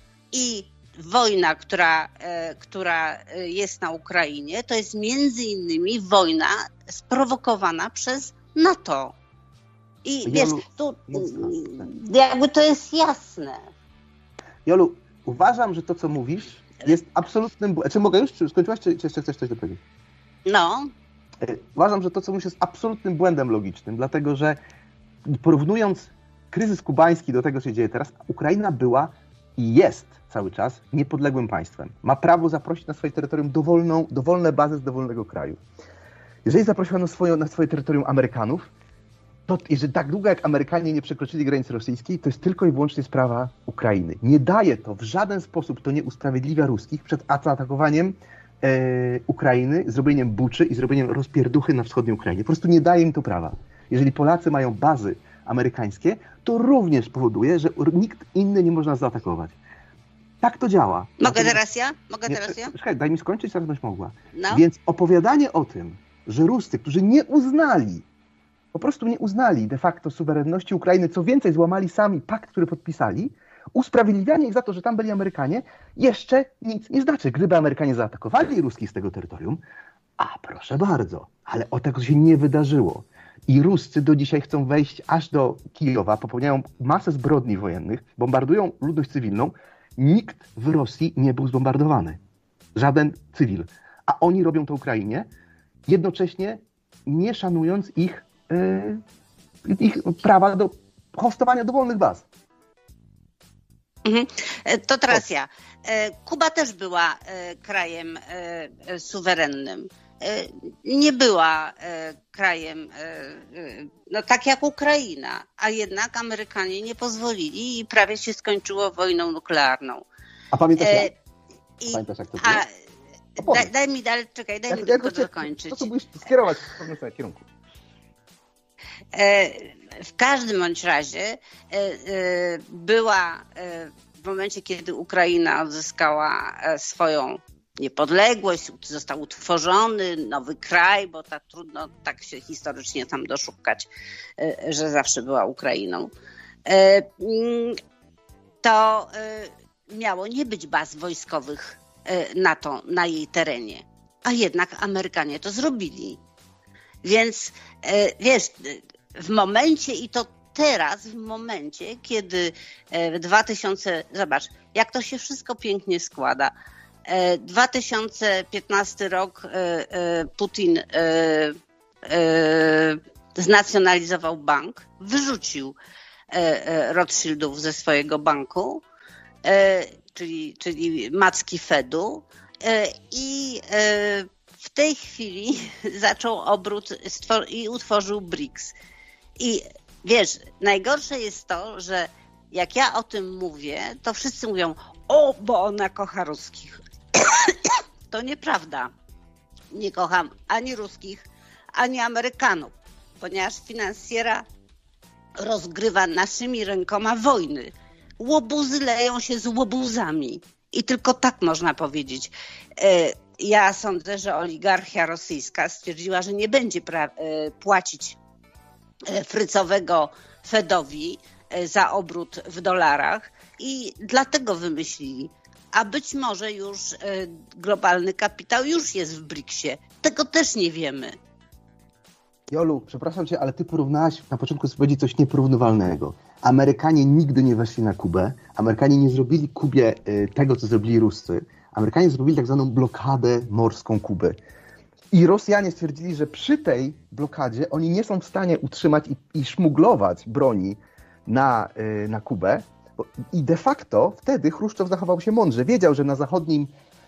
I wojna, która, która jest na Ukrainie, to jest między innymi wojna sprowokowana przez NATO. I Jolu, wiesz, tu mocno. jakby to jest jasne. Jolu, uważam, że to, co mówisz, jest absolutnym... bł- Czy mogę już? Czy skończyłaś, czy, czy jeszcze chcesz coś dopowiedzieć? No, Uważam, że to, co mówisz, jest absolutnym błędem logicznym, dlatego że porównując kryzys kubański do tego, co się dzieje teraz, Ukraina była i jest cały czas niepodległym państwem. Ma prawo zaprosić na swoje terytorium dowolną, dowolne bazy z dowolnego kraju. Jeżeli zaprosiła na swoje, na swoje terytorium Amerykanów, to jeżeli tak długo jak Amerykanie nie przekroczyli granicy rosyjskiej, to jest tylko i wyłącznie sprawa Ukrainy. Nie daje to, w żaden sposób to nie usprawiedliwia ruskich przed atakowaniem e, Ukrainy, zrobieniem buczy i zrobieniem rozpierduchy na wschodniej Ukrainie. Po prostu nie daje im to prawa. Jeżeli Polacy mają bazy amerykańskie, to również powoduje, że nikt inny nie można zaatakować. Tak to działa. mogę Dlatego- teraz ja? Mogę nie, teraz ja? Czekaj, daj mi skończyć, zaraz będziesz mogła. No. Więc opowiadanie o tym, że Ruscy, którzy nie uznali, po prostu nie uznali de facto suwerenności Ukrainy, co więcej, złamali sami pakt, który podpisali, usprawiedliwianie ich za to, że tam byli Amerykanie, jeszcze nic nie znaczy. Gdyby Amerykanie zaatakowali Ruskich z tego terytorium, a proszę bardzo, ale o tego się nie wydarzyło. I Ruscy do dzisiaj chcą wejść aż do Kijowa, popełniają masę zbrodni wojennych, bombardują ludność cywilną. Nikt w Rosji nie był zbombardowany. Żaden cywil. A oni robią to Ukrainie, jednocześnie nie szanując ich, yy, ich prawa do hostowania dowolnych baz. Mhm. To teraz ja. Kuba też była krajem suwerennym. Nie była krajem, no tak jak Ukraina, a jednak Amerykanie nie pozwolili i prawie się skończyło wojną nuklearną. A pamiętasz jak? I, Pamiętasz jak to a, było? daj, daj mi dalej, czekaj, daj Ja- mi ja tylko chcę- dokończyć. To, co musisz skierować w pewnym swoim kierunku. W każdym bądź razie była w momencie, kiedy Ukraina odzyskała swoją niepodległość, został utworzony nowy kraj, bo tak trudno tak się historycznie tam doszukać, że zawsze była Ukrainą. To miało nie być baz wojskowych NATO na jej terenie, a jednak Amerykanie to zrobili. Więc wiesz, w momencie i to teraz, w momencie, kiedy w dwa tysiące, zobacz, jak to się wszystko pięknie składa. dwa tysiące piętnasty rok Putin znacjonalizował bank, wyrzucił Rothschildów ze swojego banku, czyli, czyli macki Fedu i w tej chwili zaczął obrót i utworzył BRICS. I wiesz, najgorsze jest to, że jak ja o tym mówię, to wszyscy mówią, o, bo ona kocha ruskich. To nieprawda. Nie kocham ani ruskich, ani Amerykanów, ponieważ finansjera rozgrywa naszymi rękoma wojny. Łobuzy leją się z łobuzami. I tylko tak można powiedzieć. Ja sądzę, że oligarchia rosyjska stwierdziła, że nie będzie pra- płacić frycowego Fedowi za obrót w dolarach i dlatego wymyślili. A być może już globalny kapitał już jest w briksie. Tego też nie wiemy. Jolu, przepraszam cię, ale ty porównałaś na początku wypowiedzi coś nieporównywalnego. Amerykanie nigdy nie weszli na Kubę. Amerykanie nie zrobili Kubie tego, co zrobili Ruscy. Amerykanie zrobili tak zwaną blokadę morską Kuby. I Rosjanie stwierdzili, że przy tej blokadzie oni nie są w stanie utrzymać i, i szmuglować broni na, yy, na Kubę. I de facto wtedy Chruszczow zachował się mądrze. Wiedział, że na zachodnim,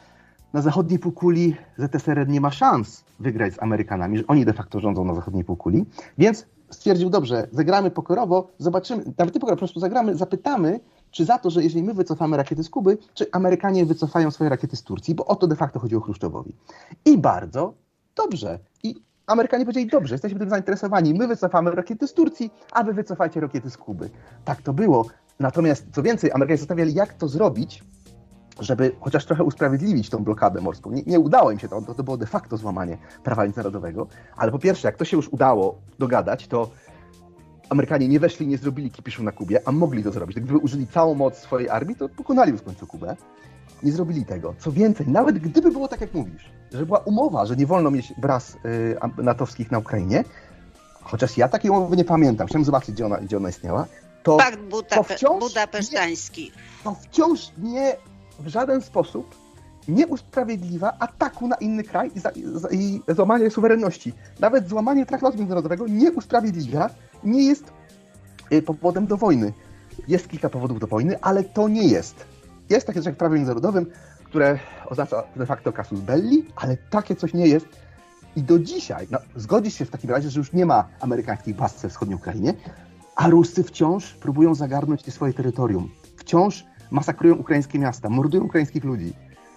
na zachodniej półkuli Z S R R nie ma szans wygrać z Amerykanami, że oni de facto rządzą na zachodniej półkuli. Więc stwierdził, dobrze, zagramy pokorowo, zobaczymy, nawet nie pokorowo, po prostu zagramy, zapytamy, czy za to, że jeżeli my wycofamy rakiety z Kuby, czy Amerykanie wycofają swoje rakiety z Turcji, bo o to de facto chodziło Chruszczowowi. I bardzo dobrze. I Amerykanie powiedzieli, dobrze, jesteśmy tym zainteresowani, my wycofamy rakiety z Turcji, a wy wycofajcie rakiety z Kuby. Tak to było. Natomiast co więcej, Amerykanie zastanawiali, jak to zrobić, żeby chociaż trochę usprawiedliwić tą blokadę morską. Nie, nie udało im się to, to, to było de facto złamanie prawa międzynarodowego, ale po pierwsze, jak to się już udało dogadać, to Amerykanie nie weszli, nie zrobili kipiszu na Kubie, a mogli to zrobić. Gdyby użyli całą moc swojej armii, to pokonali już w końcu Kubę. Nie zrobili tego. Co więcej, nawet gdyby było tak, jak mówisz, że była umowa, że nie wolno mieć baz y, natowskich na Ukrainie, chociaż ja takiej umowy nie pamiętam, chciałem zobaczyć, gdzie ona, gdzie ona istniała, to, Pakt Budape- to wciąż budapesztański. Nie, to wciąż nie w żaden sposób nie usprawiedliwia ataku na inny kraj i, za, i złamanie suwerenności. Nawet złamanie traktatu międzynarodowego nie usprawiedliwia, nie jest powodem do wojny. Jest kilka powodów do wojny, ale to nie jest. Jest takie coś jak w prawie międzynarodowym, które oznacza de facto casus belli, ale takie coś nie jest. I do dzisiaj, no, zgodzisz się w takim razie, że już nie ma amerykańskich baz we wschodniej Ukrainie, a Ruscy wciąż próbują zagarnąć te swoje terytorium. Wciąż masakrują ukraińskie miasta, mordują ukraińskich ludzi.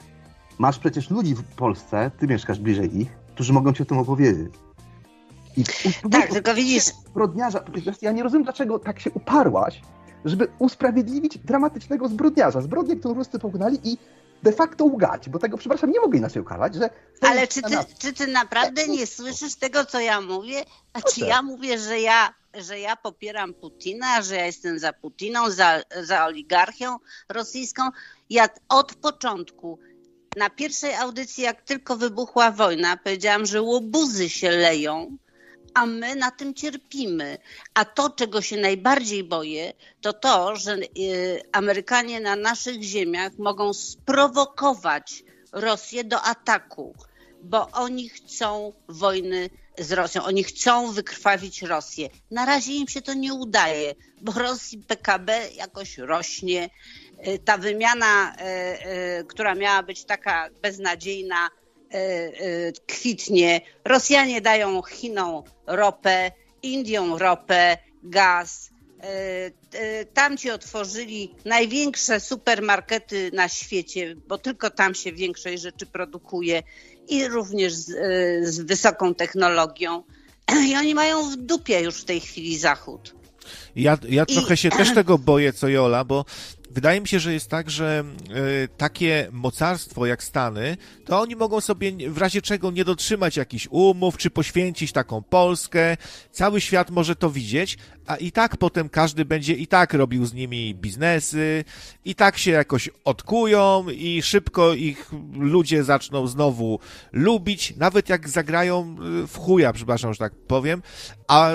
Masz przecież ludzi w Polsce, ty mieszkasz bliżej ich, którzy mogą ci o tym opowiedzieć. I tak, tylko widzisz... Zbrodniarza, ja nie rozumiem, dlaczego tak się uparłaś, żeby usprawiedliwić dramatycznego zbrodniarza. Zbrodnię, którą Ruscy pokonali i de facto łgać, bo tego, przepraszam, nie mogę inaczej ukarać, że... Ale czy ty, czy ty naprawdę nie słyszysz tego, co ja mówię? Znaczy ja mówię, że ja, że ja popieram Putina, że ja jestem za Putiną, za, za oligarchią rosyjską. Ja od początku, na pierwszej audycji, jak tylko wybuchła wojna, powiedziałam, że łobuzy się leją, a my na tym cierpimy. A to, czego się najbardziej boję, to to, że y, Amerykanie na naszych ziemiach mogą sprowokować Rosję do ataku, bo oni chcą wojny z Rosją, oni chcą wykrwawić Rosję. Na razie im się to nie udaje, bo Rosji P K B jakoś rośnie. Y, ta wymiana, y, y, która miała być taka beznadziejna, kwitnie. Rosjanie dają Chinom ropę, Indiom ropę, gaz. Tamci otworzyli największe supermarkety na świecie, bo tylko tam się większej rzeczy produkuje i również z, z wysoką technologią. I oni mają w dupie już w tej chwili Zachód. Ja, ja trochę I... się też tego boję, co Jola, bo wydaje mi się, że jest tak, że y, takie mocarstwo jak Stany, to oni mogą sobie w razie czego nie dotrzymać jakichś umów, czy poświęcić taką Polskę. Cały świat może to widzieć, a i tak potem każdy będzie i tak robił z nimi biznesy, i tak się jakoś odkują i szybko ich ludzie zaczną znowu lubić, nawet jak zagrają w chuja, przepraszam, że tak powiem, a,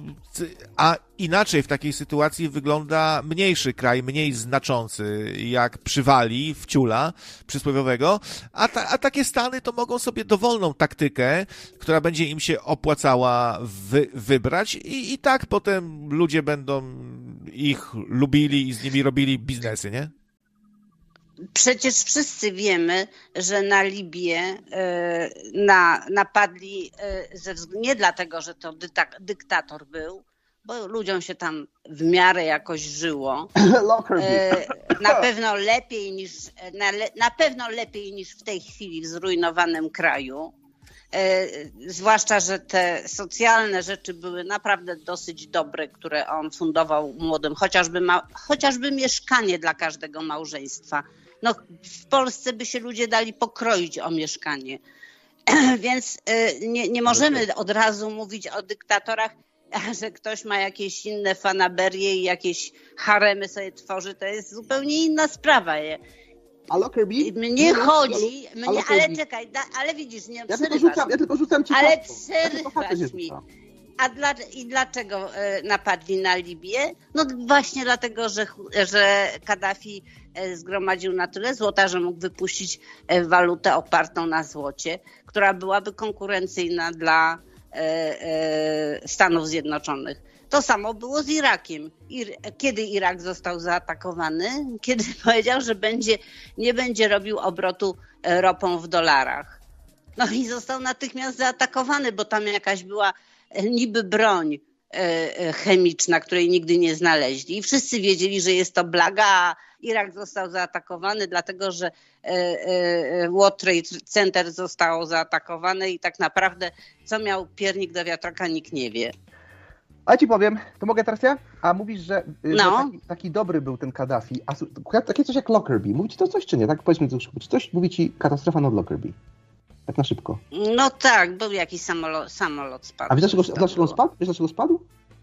a inaczej w takiej sytuacji wygląda mniejszy kraj, mniej znaczący, jak przywali w ciula przysłowiowego, a, ta, a takie stany to mogą sobie dowolną taktykę, która będzie im się opłacała wy, wybrać i, i tak potem ludzie będą ich lubili i z nimi robili biznesy, nie? Przecież wszyscy wiemy, że na Libię e, na, napadli e, ze, nie dlatego, że to dyta, dyktator był, bo ludziom się tam w miarę jakoś żyło. E, na pewno lepiej niż na, na pewno lepiej niż w tej chwili w zrujnowanym kraju. E, zwłaszcza, że te socjalne rzeczy były naprawdę dosyć dobre, które on fundował młodym, chociażby, ma, chociażby mieszkanie dla każdego małżeństwa. No, w Polsce by się ludzie dali pokroić o mieszkanie. Więc y, nie, nie możemy od razu mówić o dyktatorach, że ktoś ma jakieś inne fanaberie i jakieś haremy sobie tworzy. To jest zupełnie inna sprawa. A Lockerbie? Mnie chodzi, mnie, ale czekaj, da, ale widzisz, nie ja tylko rzucam, ja tylko rzucam ci ale przerywasz mi. A dla, i dlaczego napadli na Libię? No właśnie dlatego, że, że Kaddafi zgromadził na tyle złota, że mógł wypuścić walutę opartą na złocie, która byłaby konkurencyjna dla Stanów Zjednoczonych. To samo było z Irakiem. Kiedy Irak został zaatakowany? Kiedy powiedział, że będzie, nie będzie robił obrotu ropą w dolarach. No i został natychmiast zaatakowany, bo tam jakaś była niby broń chemiczna, której nigdy nie znaleźli. I wszyscy wiedzieli, że jest to blaga, a Irak został zaatakowany, dlatego że World Trade Center zostało zaatakowane i tak naprawdę co miał piernik do wiatraka, nikt nie wie. A ci powiem, to mogę teraz ja? A mówisz, że, no. że taki, taki dobry był ten Kaddafi, a takie coś jak Lockerbie. Mówi ci to coś czy nie? Tak powiedzmy to szybko. Czy coś mówi ci katastrofa nad Lockerbie? Tak na szybko. No tak, był jakiś samolot, samolot spadł. A wiesz dlaczego, dlaczego on spadł? Wiesz dlaczego spadł?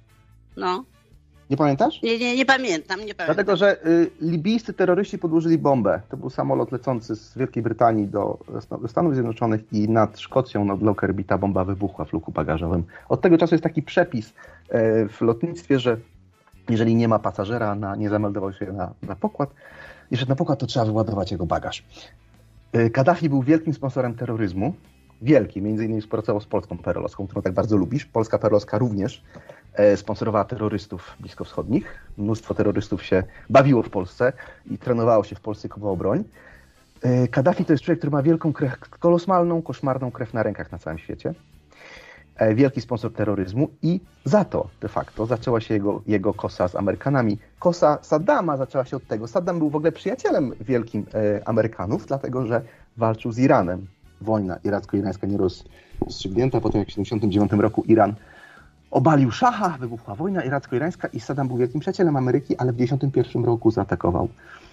No. Nie pamiętasz? Nie, nie, nie pamiętam, nie pamiętam. Dlatego, że y, libijscy terroryści podłożyli bombę. To był samolot lecący z Wielkiej Brytanii do, do Stanów Zjednoczonych i nad Szkocją, nad Lockerbie, ta bomba wybuchła w luku bagażowym. Od tego czasu jest taki przepis y, w lotnictwie, że jeżeli nie ma pasażera, na, nie zameldował się na, na pokład, i że na pokład, to trzeba wyładować jego bagaż. Y, Kaddafi był wielkim sponsorem terroryzmu. Wielki, między innymi współpracował z Polską Perelowską, którą tak bardzo lubisz. Polska Perelowska również e, sponsorowała terrorystów bliskowschodnich. Mnóstwo terrorystów się bawiło w Polsce i trenowało się w Polsce, kupowało broń. E, Kaddafi to jest człowiek, który ma wielką krew, kolosalną, koszmarną krew na rękach na całym świecie. E, wielki sponsor terroryzmu i za to de facto zaczęła się jego, jego kosa z Amerykanami. Kosa Saddama zaczęła się od tego. Saddam był w ogóle przyjacielem wielkim e, Amerykanów, dlatego że walczył z Iranem. Wojna iracko-irańska nie rozstrzygnięta. Potem jak w siedemdziesiątym dziewiątym roku Iran obalił szacha, wybuchła wojna iracko-irańska i Saddam był wielkim przyjacielem Ameryki, ale w dziewięćdziesiątym pierwszym roku zaatakował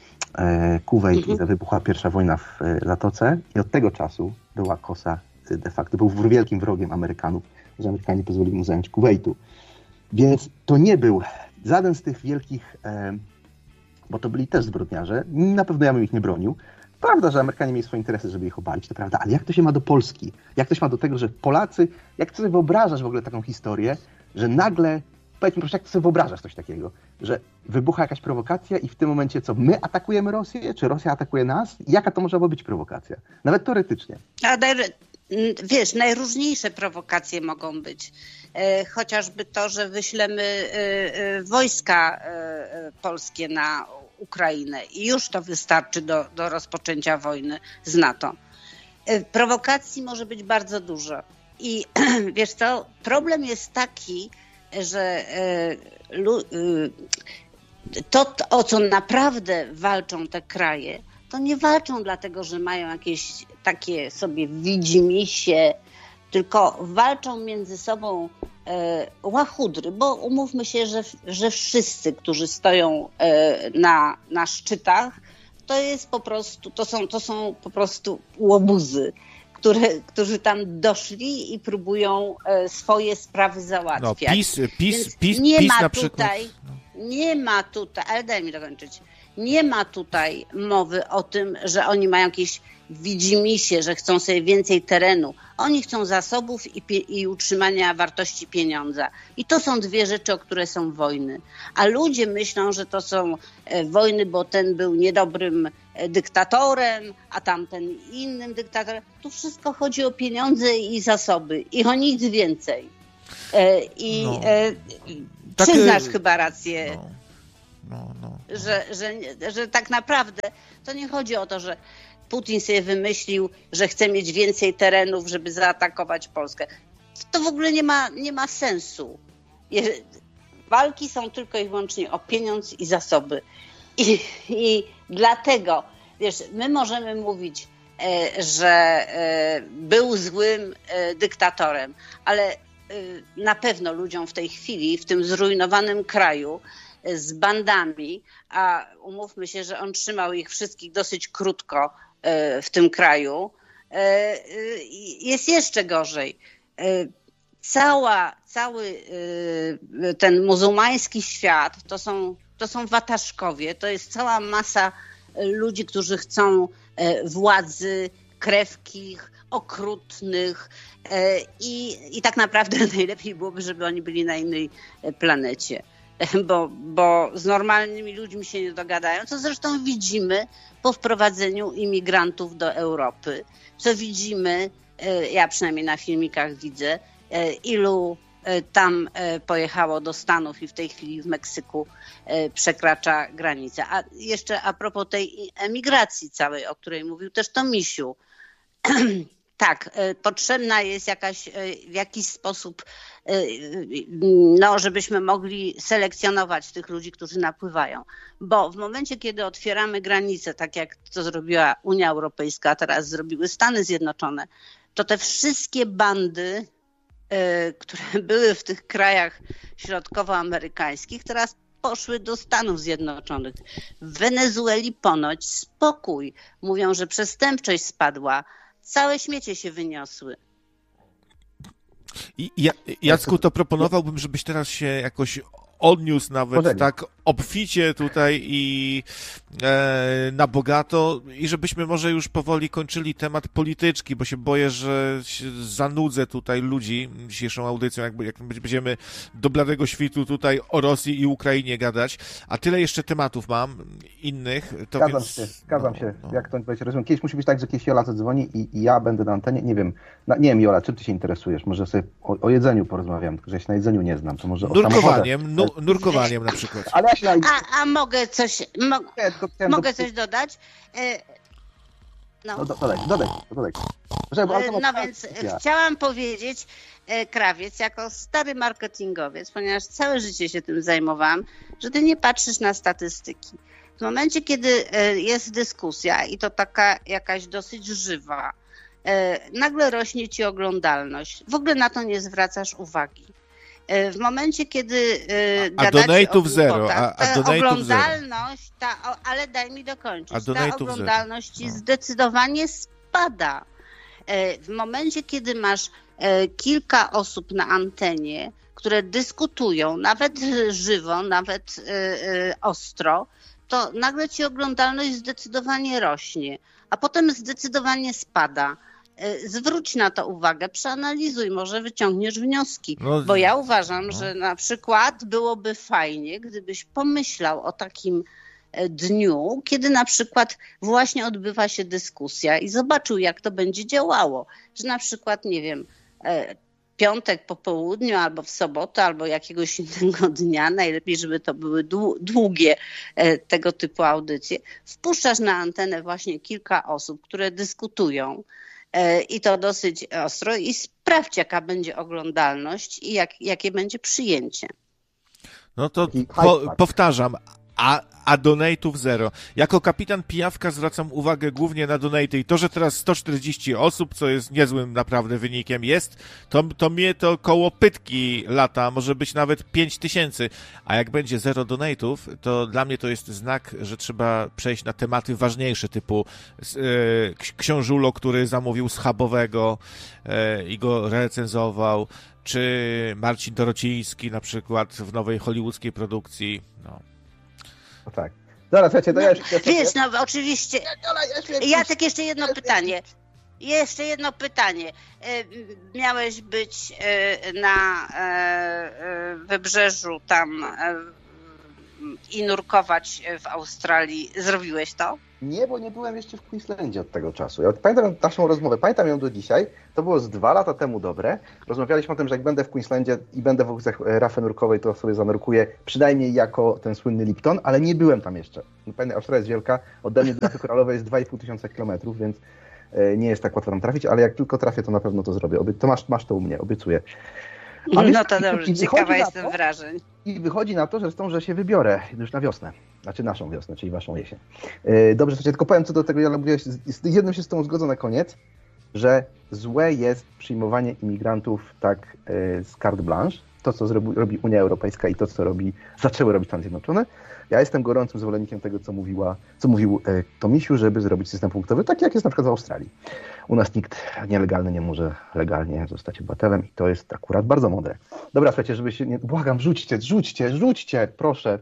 e, Kuwejt mhm. i wybuchła pierwsza wojna w e, Zatoce. I od tego czasu była kosa e, de facto, był wielkim wrogiem Amerykanów, że Amerykanie pozwolili mu zająć Kuwejtu. Więc to nie był żaden z tych wielkich, e, bo to byli też zbrodniarze, na pewno ja bym ich nie bronił. Prawda, że Amerykanie mieli swoje interesy, żeby ich obalić, to prawda, ale jak to się ma do Polski? Jak to się ma do tego, że Polacy, jak ty sobie wyobrażasz w ogóle taką historię, że nagle, powiedz mi proszę, jak ty sobie wyobrażasz coś takiego, że wybucha jakaś prowokacja i w tym momencie co, my atakujemy Rosję, czy Rosja atakuje nas? Jaka to może być prowokacja? Nawet teoretycznie. A naj- wiesz, najróżniejsze prowokacje mogą być. E, chociażby to, że wyślemy e, e, wojska e, polskie na Ukrainę i już to wystarczy do, do rozpoczęcia wojny z NATO. Prowokacji może być bardzo dużo. I wiesz co, problem jest taki, że to, o co naprawdę walczą te kraje, to nie walczą dlatego, że mają jakieś takie sobie widzimisię, tylko walczą między sobą e, łachudry, bo umówmy się, że, że wszyscy, którzy stoją e, na, na szczytach, to jest po prostu, to są, to są po prostu łobuzy, które, którzy tam doszli i próbują swoje sprawy załatwiać. No, PiS, PiS, PiS, nie PiS ma na tutaj, przykład. nie ma tutaj, ale daj mi dokończyć, nie ma tutaj mowy o tym, że oni mają jakieś widzimisię, że chcą sobie więcej terenu. Oni chcą zasobów i, pie- i utrzymania wartości pieniądza. I to są dwie rzeczy, o które są wojny. A ludzie myślą, że to są e, wojny, bo ten był niedobrym e, dyktatorem, a tamten innym dyktatorem. Tu wszystko chodzi o pieniądze i zasoby. I o nic więcej. E, I no. e, Takie... przyznasz chyba rację. No. No, no, no. Że, że, że tak naprawdę to nie chodzi o to, że Putin sobie wymyślił, że chce mieć więcej terenów, żeby zaatakować Polskę. To w ogóle nie ma, nie ma sensu. Walki są tylko i wyłącznie o pieniądz i zasoby. I, i dlatego, wiesz, my możemy mówić, e, że e, był złym e, dyktatorem, ale e, na pewno ludziom w tej chwili, w tym zrujnowanym kraju, z bandami, a umówmy się, że on trzymał ich wszystkich dosyć krótko w tym kraju, jest jeszcze gorzej. Cała, cały ten muzułmański świat to są, to są wataszkowie, to jest cała masa ludzi, którzy chcą władzy krewkich, okrutnych i, i tak naprawdę najlepiej byłoby, żeby oni byli na innej planecie. Bo, bo z normalnymi ludźmi się nie dogadają, co zresztą widzimy po wprowadzeniu imigrantów do Europy, co widzimy, ja przynajmniej na filmikach widzę, ilu tam pojechało do Stanów i w tej chwili w Meksyku przekracza granicę. A jeszcze a propos tej emigracji całej, o której mówił też Tomisiu, tak, potrzebna jest jakaś, w jakiś sposób, no, żebyśmy mogli selekcjonować tych ludzi, którzy napływają. Bo w momencie, kiedy otwieramy granice, tak jak to zrobiła Unia Europejska, a teraz zrobiły Stany Zjednoczone, to te wszystkie bandy, które były w tych krajach środkowoamerykańskich, teraz poszły do Stanów Zjednoczonych. W Wenezueli ponoć spokój. Mówią, że przestępczość spadła. Całe śmiecie się wyniosły. I ja, Jacku, to proponowałbym, żebyś teraz się jakoś odniósł nawet Poczekaj. tak obficie tutaj i e, na bogato i żebyśmy może już powoli kończyli temat polityczki, bo się boję, że się zanudzę tutaj ludzi dzisiejszą audycją, jak, jak będziemy do bladego świtu tutaj o Rosji i Ukrainie gadać, a tyle jeszcze tematów mam innych. To zgadzam więc... się, zgadzam no, się, no. Jak to będzie rozumiem. Kiedyś musi być tak, że kiedyś Jola zadzwoni i, i ja będę na antenie, nie wiem, na, nie wiem Jola, czym ty się interesujesz? Może sobie o, o jedzeniu porozmawiam, tylko że ja się na jedzeniu nie znam, to może o Nurkowaniem, nu, nurkowaniem na przykład. Ale ja się na... a, a mogę coś, mo, mogę coś dodać? No, no dodaj, dodaj, dodaj. Żeby, no więc ja. chciałam powiedzieć, Krawiec, jako stary marketingowiec, ponieważ całe życie się tym zajmowałam, że ty nie patrzysz na statystyki. W momencie, kiedy jest dyskusja i to taka jakaś dosyć żywa, nagle rośnie ci oglądalność. W ogóle na to nie zwracasz uwagi. W momencie, kiedy a gadacie donate'ów o zero, a, a donate'ów oglądalność, ta, o, ale daj mi dokończyć, a ta oglądalność no. zdecydowanie spada. W momencie, kiedy masz kilka osób na antenie, które dyskutują, nawet żywo, nawet ostro, to nagle ci oglądalność zdecydowanie rośnie, a potem zdecydowanie spada. Zwróć na to uwagę, przeanalizuj, może wyciągniesz wnioski, no, bo ja uważam, no. że na przykład byłoby fajnie, gdybyś pomyślał o takim dniu, kiedy na przykład właśnie odbywa się dyskusja i zobaczył, jak to będzie działało, że na przykład, nie wiem, piątek po południu albo w sobotę, albo jakiegoś innego dnia, najlepiej, żeby to były długie tego typu audycje, wpuszczasz na antenę właśnie kilka osób, które dyskutują, i to dosyć ostro i sprawdź, jaka będzie oglądalność i jak, jakie będzie przyjęcie. No to po, powtarzam, A, a donate'ów zero. Jako kapitan Pijawka zwracam uwagę głównie na donate'y i to, że teraz sto czterdzieści osób, co jest niezłym naprawdę wynikiem jest, to, to mnie to koło pytki lata, może być nawet pięć tysięcy, a jak będzie zero donate'ów, to dla mnie to jest znak, że trzeba przejść na tematy ważniejsze, typu yy, Książulo, który zamówił schabowego yy, i go recenzował, czy Marcin Dorociński na przykład w nowej hollywoodzkiej produkcji, no. No tak. Zaraz, słuchajcie, to no, ja jeszcze... Wiesz, no oczywiście... Jacek, jeszcze jedno pytanie. Jeszcze jedno pytanie. Miałeś być na wybrzeżu tam i nurkować w Australii. Zrobiłeś to? Nie, bo nie byłem jeszcze w Queenslandzie od tego czasu. Ja pamiętam naszą rozmowę, pamiętam ją do dzisiaj. To było z dwa lata temu dobre. Rozmawialiśmy o tym, że jak będę w Queenslandzie i będę w okolicach rafy nurkowej, to sobie zanurkuję przynajmniej jako ten słynny Lipton, ale nie byłem tam jeszcze. Pamiętam, Australia jest wielka, ode mnie do Rafy Koralowej jest dwa i pół tysiąca kilometrów, więc nie jest tak łatwo tam trafić, ale jak tylko trafię, to na pewno to zrobię. To masz, masz to u mnie, obiecuję. A no to dobrze, ciekawa jestem to, wrażeń. I wychodzi na to, że zresztą, że się wybiorę już na wiosnę. Znaczy naszą wiosnę, czyli waszą jesień. Dobrze, to cię tylko powiem co do tego, ja mówiłeś, z jednym się z tą zgodzę na koniec, że złe jest przyjmowanie imigrantów tak z carte blanche, to co zrobi, robi Unia Europejska i to co robi, zaczęły robić Stany Zjednoczone. Ja jestem gorącym zwolennikiem tego, co mówiła, co mówił Tomisiu, żeby zrobić system punktowy, tak jak jest na przykład w Australii. U nas nikt nielegalny nie może legalnie zostać obywatelem i to jest akurat bardzo mądre. Dobra, słuchajcie, żeby się nie... Błagam, rzućcie, rzućcie, rzućcie, proszę,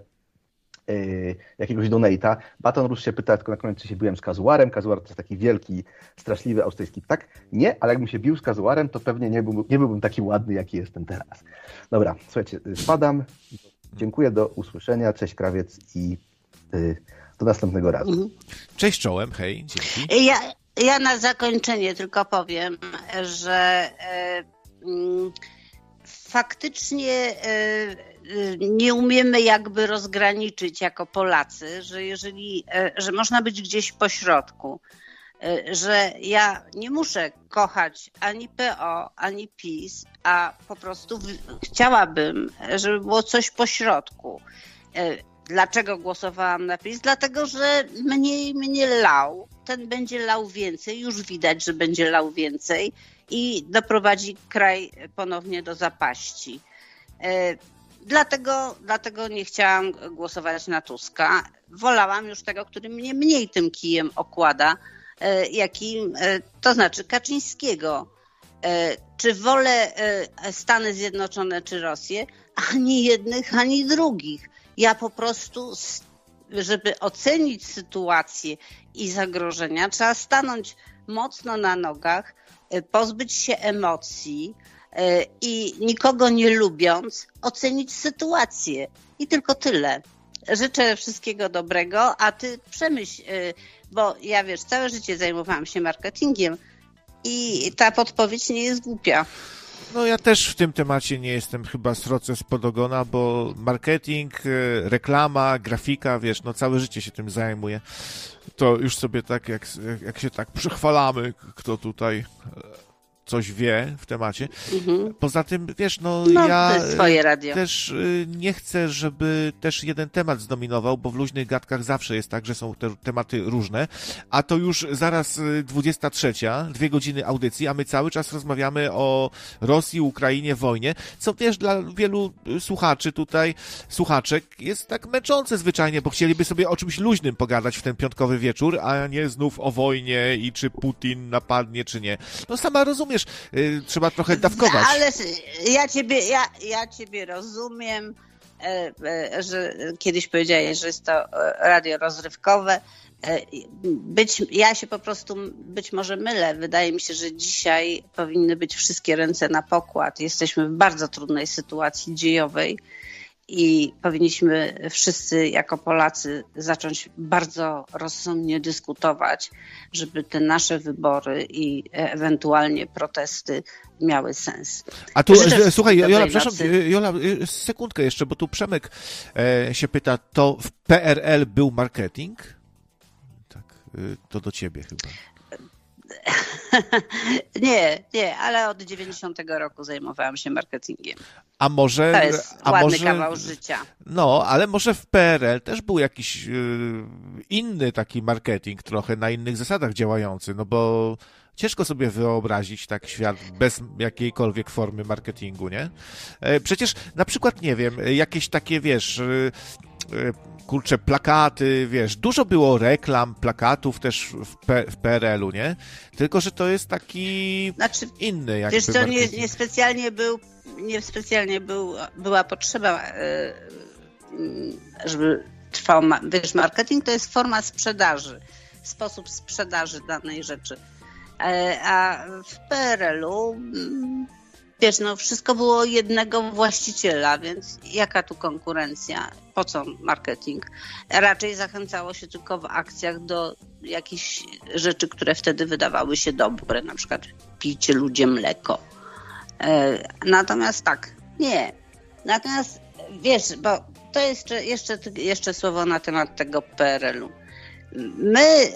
yy, jakiegoś donate'a. Baton Rouge się pyta tylko na koniec, czy się biłem z kazuarem. Kazuar to jest taki wielki, straszliwy australijski ptak. Nie, ale jakbym się bił z kazuarem, to pewnie nie, był, nie byłbym taki ładny, jaki jestem teraz. Dobra, słuchajcie, spadam. Dziękuję, do usłyszenia. Cześć Krawiec i yy, do następnego razu. Cześć czołem, hej, dzięki. Ja, ja na zakończenie tylko powiem, że e, m, faktycznie e, nie umiemy jakby rozgraniczyć jako Polacy, że jeżeli, e, że można być gdzieś po środku, e, że ja nie muszę kochać ani P O, ani PiS, a po prostu w, chciałabym, żeby było coś po środku. E, Dlaczego głosowałam na PiS? Dlatego, że mniej mnie lał. Ten będzie lał więcej. Już widać, że będzie lał więcej i doprowadzi kraj ponownie do zapaści. E, dlatego, dlatego nie chciałam głosować na Tuska. Wolałam już tego, który mnie mniej tym kijem okłada, e, jakim, e, to znaczy Kaczyńskiego. E, czy wolę e, Stany Zjednoczone czy Rosję? Ani jednych, ani drugich. Ja po prostu, żeby ocenić sytuację i zagrożenia, trzeba stanąć mocno na nogach, pozbyć się emocji i nikogo nie lubiąc, ocenić sytuację. I tylko tyle. Życzę wszystkiego dobrego, a ty przemyśl, bo ja wiesz, całe życie zajmowałam się marketingiem i ta podpowiedź nie jest głupia. No ja też w tym temacie nie jestem chyba sroce spod ogona, bo marketing, reklama, grafika, wiesz, no całe życie się tym zajmuję. To już sobie tak, jak, jak się tak przychwalamy, kto tutaj coś wie w temacie. Mhm. Poza tym, wiesz, no, no ja swoje radio. też nie chcę, żeby też jeden temat zdominował, bo w luźnych gadkach zawsze jest tak, że są te tematy różne, a to już zaraz dwudziesta trzecia, dwie godziny audycji, a my cały czas rozmawiamy o Rosji, Ukrainie, wojnie, co wiesz, dla wielu słuchaczy tutaj, słuchaczek jest tak męczące zwyczajnie, bo chcieliby sobie o czymś luźnym pogadać w ten piątkowy wieczór, a nie znów o wojnie i czy Putin napadnie, czy nie. No sama rozumiesz, Yy, trzeba trochę dawkować. Ale ja ciebie, ja, ja ciebie rozumiem, e, e, że kiedyś powiedziałeś, że jest to radio rozrywkowe. E, być, ja się po prostu być może mylę. Wydaje mi się, że dzisiaj powinny być wszystkie ręce na pokład. Jesteśmy w bardzo trudnej sytuacji dziejowej i powinniśmy wszyscy jako Polacy zacząć bardzo rozsądnie dyskutować, żeby te nasze wybory i ewentualnie protesty miały sens. A tu, Życzę słuchaj, Jola, przepraszam, Jola, sekundkę jeszcze, bo tu Przemek e, się pyta, to w P R L był marketing? Tak, to do ciebie chyba. Nie, nie, ale od dziewięćdziesiątego roku zajmowałam się marketingiem. A może... To jest a ładny może, kawał życia. No, ale może w P R L też był jakiś yy, inny taki marketing, trochę na innych zasadach działający, no bo ciężko sobie wyobrazić tak świat bez jakiejkolwiek formy marketingu, nie? Przecież na przykład, nie wiem, jakieś takie, wiesz, kurczę, plakaty, wiesz, dużo było reklam, plakatów też w, P- w P R L-u, nie? Tylko, że to jest taki znaczy, inny jakby wiesz co, marketing. nie, nie specjalnie był, nie specjalnie był, była potrzeba, żeby trwał, wiesz, marketing to jest forma sprzedaży, sposób sprzedaży danej rzeczy. A w P R L-u, wiesz, no wszystko było jednego właściciela, więc jaka tu konkurencja? Po co marketing? Raczej zachęcało się tylko w akcjach do jakichś rzeczy, które wtedy wydawały się dobre, na przykład pijcie ludzie mleko. Natomiast tak, nie. Natomiast wiesz, bo to jest jeszcze, jeszcze, jeszcze słowo na temat tego P R L-u. My